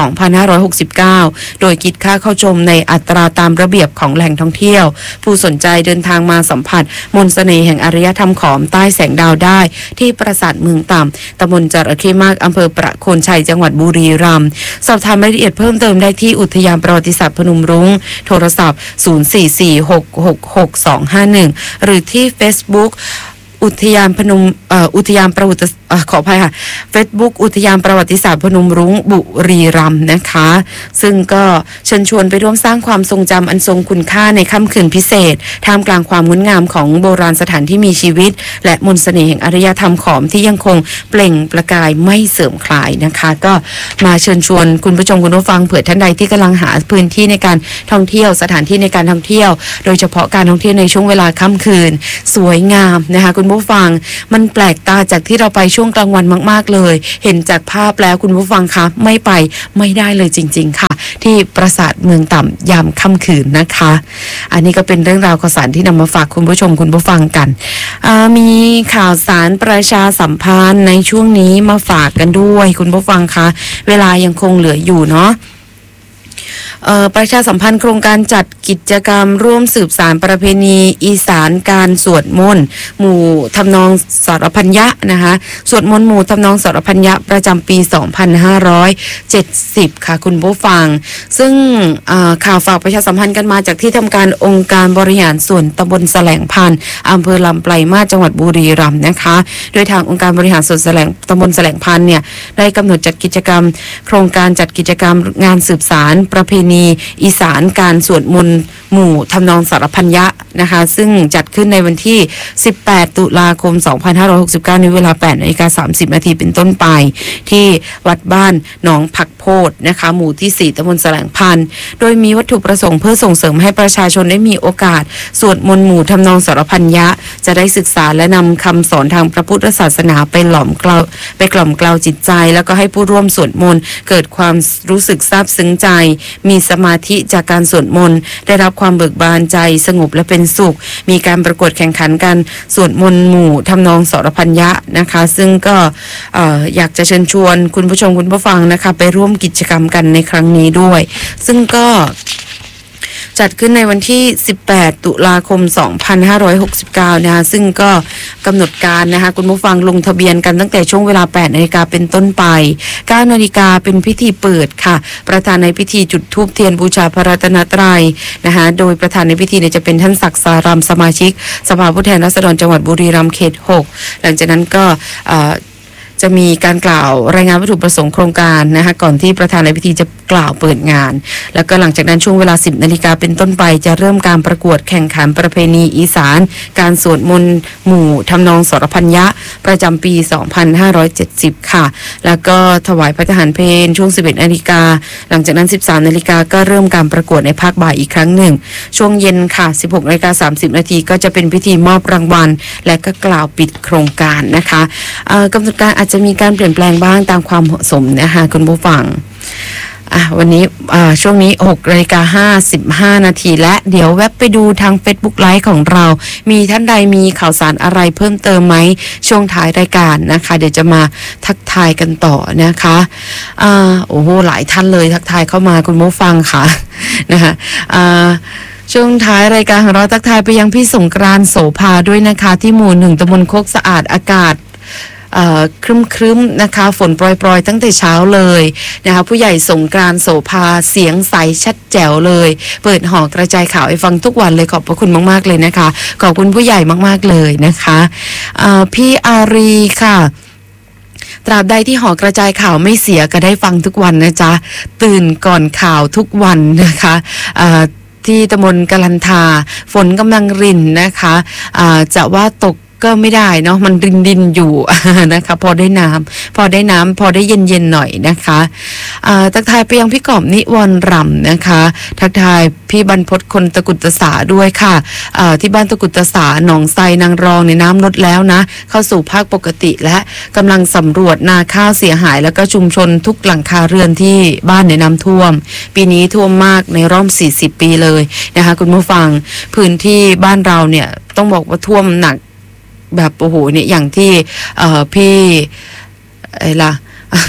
ร้อยหกสิบเก้าโดยคิดค่าเข้าชมในอัตราตามระเบียบของแหล่งท่องเที่ยวผู้สนใจเดินทางมาสัมผัสมนต์เสน่ห์แห่งอารยธรรมขอมใต้แสงดาวได้ที่ปราสาทเมืองต่ำตำบลจระเข้มากอำเภอประโคนชัยจังหวัดบุรีรัมย์สอบถามรายละเอียดเพิ่มเติมได้ที่อุทยานประวัติศาสตร์พนมรุ้งโทรศัพท์ศูนย์ สี่ สี่ หก หก หก สอง ห้า หนึ่งหรือที่ Facebookอุทยานพนมเอ่ออุทยานประวัติเอ่อขออภัยค่ะ Facebook อุทยานประวัติศาสตร์พนมรุ้งบุรีรัมย์นะคะซึ่งก็เชิญชวนไปร่วมสร้างความทรงจำอันทรงคุณค่าในค่ำคืนพิเศษท่ามกลางความงดงามของโบราณสถานที่มีชีวิตและมนต์เสน่ห์แห่งอารยธรรมขอมที่ยังคงเปล่งประกายไม่เสื่อมคลายนะคะก็มาเชิญชวนคุณผู้ชมคุณผู้ฟังเผื่อท่านใดที่กำลังหาพื้นที่ในการท่องเที่ยวสถานที่ในการท่องเที่ยวโดยเฉพาะการท่องเที่ยวในช่วงเวลาค่ำคืนสวยงามนะคะคุณผู้ฟังมันแปลกตาจากที่เราไปช่วงกลางวันมากๆเลยเห็นจากภาพแล้วคุณผู้ฟังคะไม่ไปไม่ได้เลยจริงๆค่ะที่ปราสาทเมืองต่ำยามค่ำคืนนะคะอันนี้ก็เป็นเรื่องราวข่าวสารที่นำมาฝากคุณผู้ชมคุณผู้ฟังกันมีข่าวสารประชาสัมพันธ์ในช่วงนี้มาฝากกันด้วยคุณผู้ฟังคะเวลายังคงเหลืออยู่เนาะประชาสัมพันธ์โครงการจัดกิจกรรมร่วมสืบสานประเพณีอีสานการสวดมนต์หมู่ทำนองสรพัญญะนะคะสวดมนต์หมู่ทำนองสรพัญญะประจำปีสองพันห้าร้อยเจ็ดสิบค่ะคุณผู้ฟังซึ่งข่าวฝากประชาสัมพันธ์กันมาจากที่ทำการองค์การบริหารส่วนตำบลแสลงพันธ์อำเภอลำไพรมาศจังหวัดบุรีรัมย์นะคะโดยทางองค์การบริหารส่วนแสลงตำบลแสลงพันธ์เนี่ยได้กำหนดจัดกิจกรรมโครงการจัดกิจกรรมงานสืบสานประเพณีอีสานการสวดมนต์หมู่ทำนองสารพัญญะนะคะซึ่งจัดขึ้นในวันที่สิบแปดตุลาคมสองพันห้าร้อยหกสิบเก้าในเวลา แปดนาฬิกาสามสิบนาทีเป็นต้นไปที่วัดบ้านหนองผักโพดนะคะหมู่ที่สี่ตำบลแสลงพันธ์โดยมีวัตถุประสงค์เพื่อส่งเสริมให้ประชาชนได้มีโอกาสสวดมนต์หมู่ทำนองสารพัญญะจะได้ศึกษาและนำคำสอนทางพระพุทธศาสนาไปหล่อมเกลาไปกล่อมเกลาจิตใจแล้วก็ให้ผู้ร่วมสวดมนต์เกิดความรู้สึกซาบซึ้งใจมีสมาธิจากการสวดมนต์ได้รับความเบิกบานใจสงบและเป็นสุขมีการประกวดแข่งขันกันสวดมนต์หมู่ทำนองสรพัญญะนะคะซึ่งก็อยากจะเชิญชวนคุณผู้ชมคุณผู้ฟังนะคะไปร่วมกิจกรรมกันในครั้งนี้ด้วยซึ่งก็จัดขึ้นในวันที่สิบแปดตุลาคมสองพันห้าร้อยหกสิบเก้านะคะซึ่งก็กำหนดการนะคะคุณผู้ฟังลงทะเบียนกันตั้งแต่ช่วงเวลาแปดนาฬิกาเป็นต้นไปเก้านาฬิกาเป็นพิธีเปิดค่ะประธานในพิธีจุดธูปเทียนบูชาพระรัตนตรัยนะคะโดยประธานในพิธีเนี่ยจะเป็นท่านศักดิ์สารามสมาชิกสภาผู้แทนราษฎรจังหวัดบุรีรัมย์เขตหกหลังจากนั้นก็จะมีการกล่าวรายงานวัตถุประสงค์โครงการนะคะก่อนที่ประธานในพิธีจะกล่าวเปิดงานแล้วก็หลังจากนั้นช่วงเวลาสิบนาฬิกาเป็นต้นไปจะเริ่มการประกวดแข่งขันประเพณีอีสานการสวดมนต์หมู่ทำนองสรพัญญะประจำปีสองพันห้าร้อยเจ็ดสิบค่ะแล้วก็ถวายพระทหารเพลช่วงสิบเอ็ดนาฬิกาหลังจากนั้นสิบสามนาฬิกาก็เริ่มการประกวดในภาคบ่ายอีกครั้งหนึ่งช่วงเย็นค่ะสิบหกนาฬิกาสามสิบนาทีก็จะเป็นพิธีมอบรางวัลและก็กล่าวปิดโครงการนะคะกำหนดการอาจจะมีการเปลี่ยนแปลงบ้างตามความเหมาะสมนะคะคุณผู้ฟังอ่ะวันนี้อ่าช่วงนี้หกนาฬิกาห้าสิบห้านาทีและเดี๋ยวแวบไปดูทาง Facebook Live ของเรามีท่านใดมีข่าวสารอะไรเพิ่มเติมไหมช่วงท้ายรายการนะคะเดี๋ยวจะมาทักทายกันต่อนะคะอ่าโอ้โหหลายท่านเลยทักทายเข้ามาคุณผู้ฟังค่ะนะคะอ่าช่วงท้ายรายการของเราทักทายไปยังพี่สงกรานต์โสภาด้วยนะคะที่หมู่หนึ่งตำบลโคกสะอาดอากาศครึ้มครึ้มนะคะฝนโปรยๆตั้งแต่เช้าเลยนะคะผู้ใหญ่สงกรานต์โสภาเสียงใสชัดแจ๋วเลยเปิดหอกระจายข่าวให้ฟังทุกวันเลยขอบพระคุณมากๆเลยนะคะขอบคุณผู้ใหญ่มากๆเลยนะคะพี่อารีค่ะตราบใดที่หอกระจายข่าวไม่เสียก็ได้ฟังทุกวันนะจ๊ะตื่นก่อนข่าวทุกวันนะคะที่ตำบลกะลันทาฝนกำลังรินนะคะจะว่าตกก็ไม่ได้เนาะมันดินดินอยู่นะคะพอได้น้ำพอได้น้ำพอได้เย็นเย็นหน่อยนะคะทักทายไปยังพี่กอบนิวรณ์รำนะคะทักทายพี่บรรพตคนตะกุตสาด้วยค่ะที่บ้านตะกุตสาหนองไซนางรองในน้ำลดแล้วนะเข้าสู่ภาคปกติและกำลังสำรวจนาข้าวเสียหายแล้วก็ชุมชนทุกหลังคาเรือนที่บ้านในน้ำท่วมปีนี้ท่วมมากในรอบสี่สิบปีเลยนะคะคุณผู้ฟังพื้นที่บ้านเราเนี่ยต้องบอกว่าท่วมหนักแบบโอ้โหเนี่ยอย่างที่เอ่อพี่อะไรล่ะ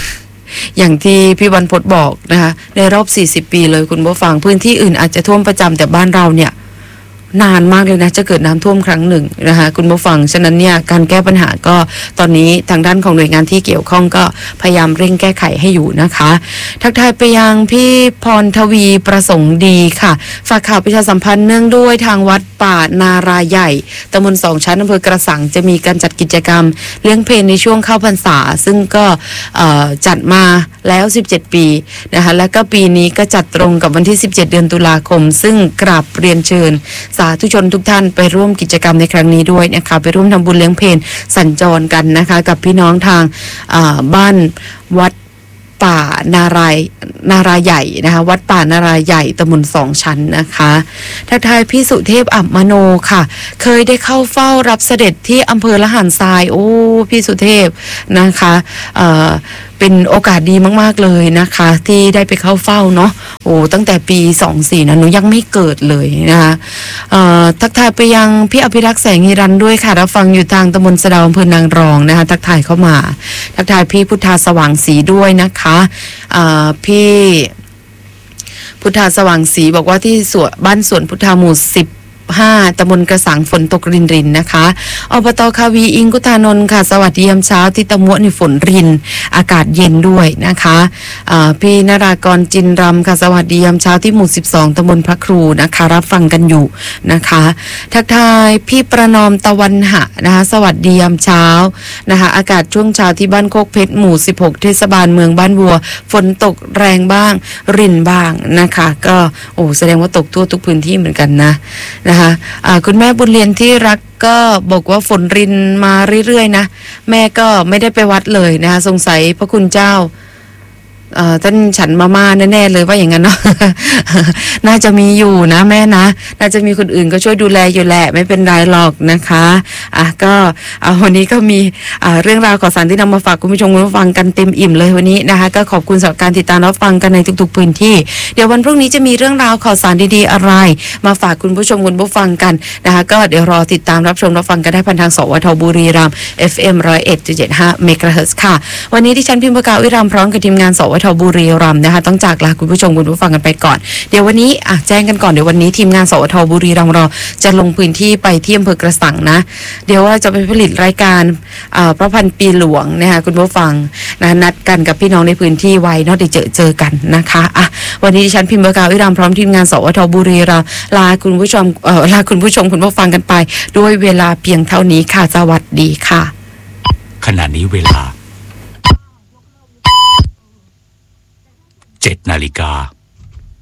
อย่างที่พี่บรรพตบอกนะคะในรอบสี่สิบปีเลยคุณผู้ฟังพื้นที่อื่นอาจจะท่วมประจำแต่บ้านเราเนี่ยนานมากเลยนะจะเกิดน้ำท่วมครั้งหนึ่งนะคะคุณผู้ฟังฉะนั้นเนี่ยการแก้ปัญหาก็ตอนนี้ทางด้านของหน่วยงานที่เกี่ยวข้องก็พยายามเร่งแก้ไขให้อยู่นะคะทักทายไปยังพี่พรทวีประสงค์ดีค่ะฝากข่าวประชาสัมพันธ์เนื่องด้วยทางวัดป่านาราใหญ่ตำบลสองชั้นอำเภอกระสังจะมีการจัดกิจกรรมเลี้ยงเพลในช่วงเข้าพรรษาซึ่งก็จัดมาแล้วสิบเจ็ดปีนะคะและก็ปีนี้ก็จัดตรงกับวันที่สิบเจ็ดเดือนตุลาคมซึ่งกราบเรียนเชิญสาธุชนทุกท่านไปร่วมกิจกรรมในครั้งนี้ด้วยนะคะไปร่วมทำบุญเลี้ยงเพลสัญจรกันนะคะกับพี่น้องทางบ้านวัดป่านารายนารายใหญ่นะคะวัดป่านารายใหญ่ตำบลสองชั้นนะคะทักทายพี่สุเทพอับมโนค่ะเคยได้เข้าเฝ้ารับเสด็จที่อำเภอละหารทรายโอ้พี่สุเทพนะคะเอ่อเป็นโอกาสดีมากๆเลยนะคะที่ได้ไปเข้าเฝ้าเนาะโอ้ตั้งแต่ปีสองสี่นะหนูยังไม่เกิดเลยนะคะเอ่อทักทายไปยังพี่อภิรักษ์แสงฮิรันด้วยค่ะรับฟังอยู่ทางตำบลสะดาวอำเภอนางรองนะคะทักทายเข้ามาทักทายพี่พุทธาสว่างศรีด้วยนะคะเอ่อพี่พุทธาสว่างศรีบอกว่าที่สวนบ้านสวนพุทธาหมู่สิบห้าตำบลกระสังฝนตกรินรินนะคะอบต.คาวีอิงกุธานนท์ค่ะสวัสดียามเช้าที่ตะมัวนี่ฝนรินอากาศเย็นด้วยนะคะพี่นรากรจินรำค่ะสวัสดียามเช้าที่หมู่สิบสองตำบลพระครูนะคะรับฟังกันอยู่นะคะทักทายพี่ประนอมตะวันหะนะคะสวัสดียามเช้านะคะอากาศช่วงเช้าที่บ้านโคกเพชรหมู่สิบหกเทศบาลเมืองบ้านวัวฝนตกแรงบ้างรินบ้างนะคะก็โอ้แสดงว่าตกทั่วทุกพื้นที่เหมือนกันนะนะคะคุณแม่บุญเรียนที่รักก็บอกว่าฝนรินมาเรื่อยๆนะแม่ก็ไม่ได้ไปวัดเลยนะคะสงสัยพระคุณเจ้าท่านฉันมาม่าแน่ๆเลยว่าอย่างนั้นเนาะ น่าจะมีอยู่นะแม่นะน่าจะมีคนอื่นก็ช่วยดูแลอยู่แหละไม่เป็นไรหรอกนะคะอ่ะก็วันนี้ก็มีเรื่องราวข่าวสารที่นำมาฝากคุณผู้ชมคุณผู้ฟังกันเต็มอิ่มเลยวันนี้นะคะก็ขอบคุณสำหรับการติดตามรับฟังกันในทุกๆพื้นที่เดี๋ยววันพรุ่งนี้จะมีเรื่องราวข่าวสารดีๆอะไรมาฝากคุณผู้ชมคุณผู้ฟังกันนะคะก็เดี๋ยวรอติดตามรับชมรับฟังกันได้ผ่านทางสวทบุรีรัมย์ เอฟ เอ็ม หนึ่งศูนย์เอ็ดจุดเจ็ดห้า เมกะเฮิรตซ์ค่ะวันนี้ดิฉันพิมพ์ประกาศวิรัมพร้อมกับทีมงานสวทบุรีรัมย์นะคะต้องจากลาคุณผู้ชมคุณผู้ฟังกันไปก่อนเดี๋ยววันนี้อ่ะแจ้งกันก่อนเดี๋ยววันนี้ทีมงานสวทบุรีรัมย์เราจะลงพื้นที่ไปที่อำเภอกระสังนะเดี๋ยวว่าจะไปผลิตรายการพระพันปีหลวงนะคะคุณผู้ฟังนะนัดกันกับพี่น้องในพื้นที่ไว้เนาะได้เจอเจอกันนะคะอ่ะวันนี้ดิฉันพิมพ์ประกาศวิรัมพร้อมทีมงานสวทบุรีรัมย์ลาคุณผู้ชมเอ่อลาคุณผู้ชมคุณผู้ฟังกันไปด้วยเวลาเพียงเท่านี้ค่ะสวัสดีค่ะขณะนี้เวลาเจ็ดนาฬิกา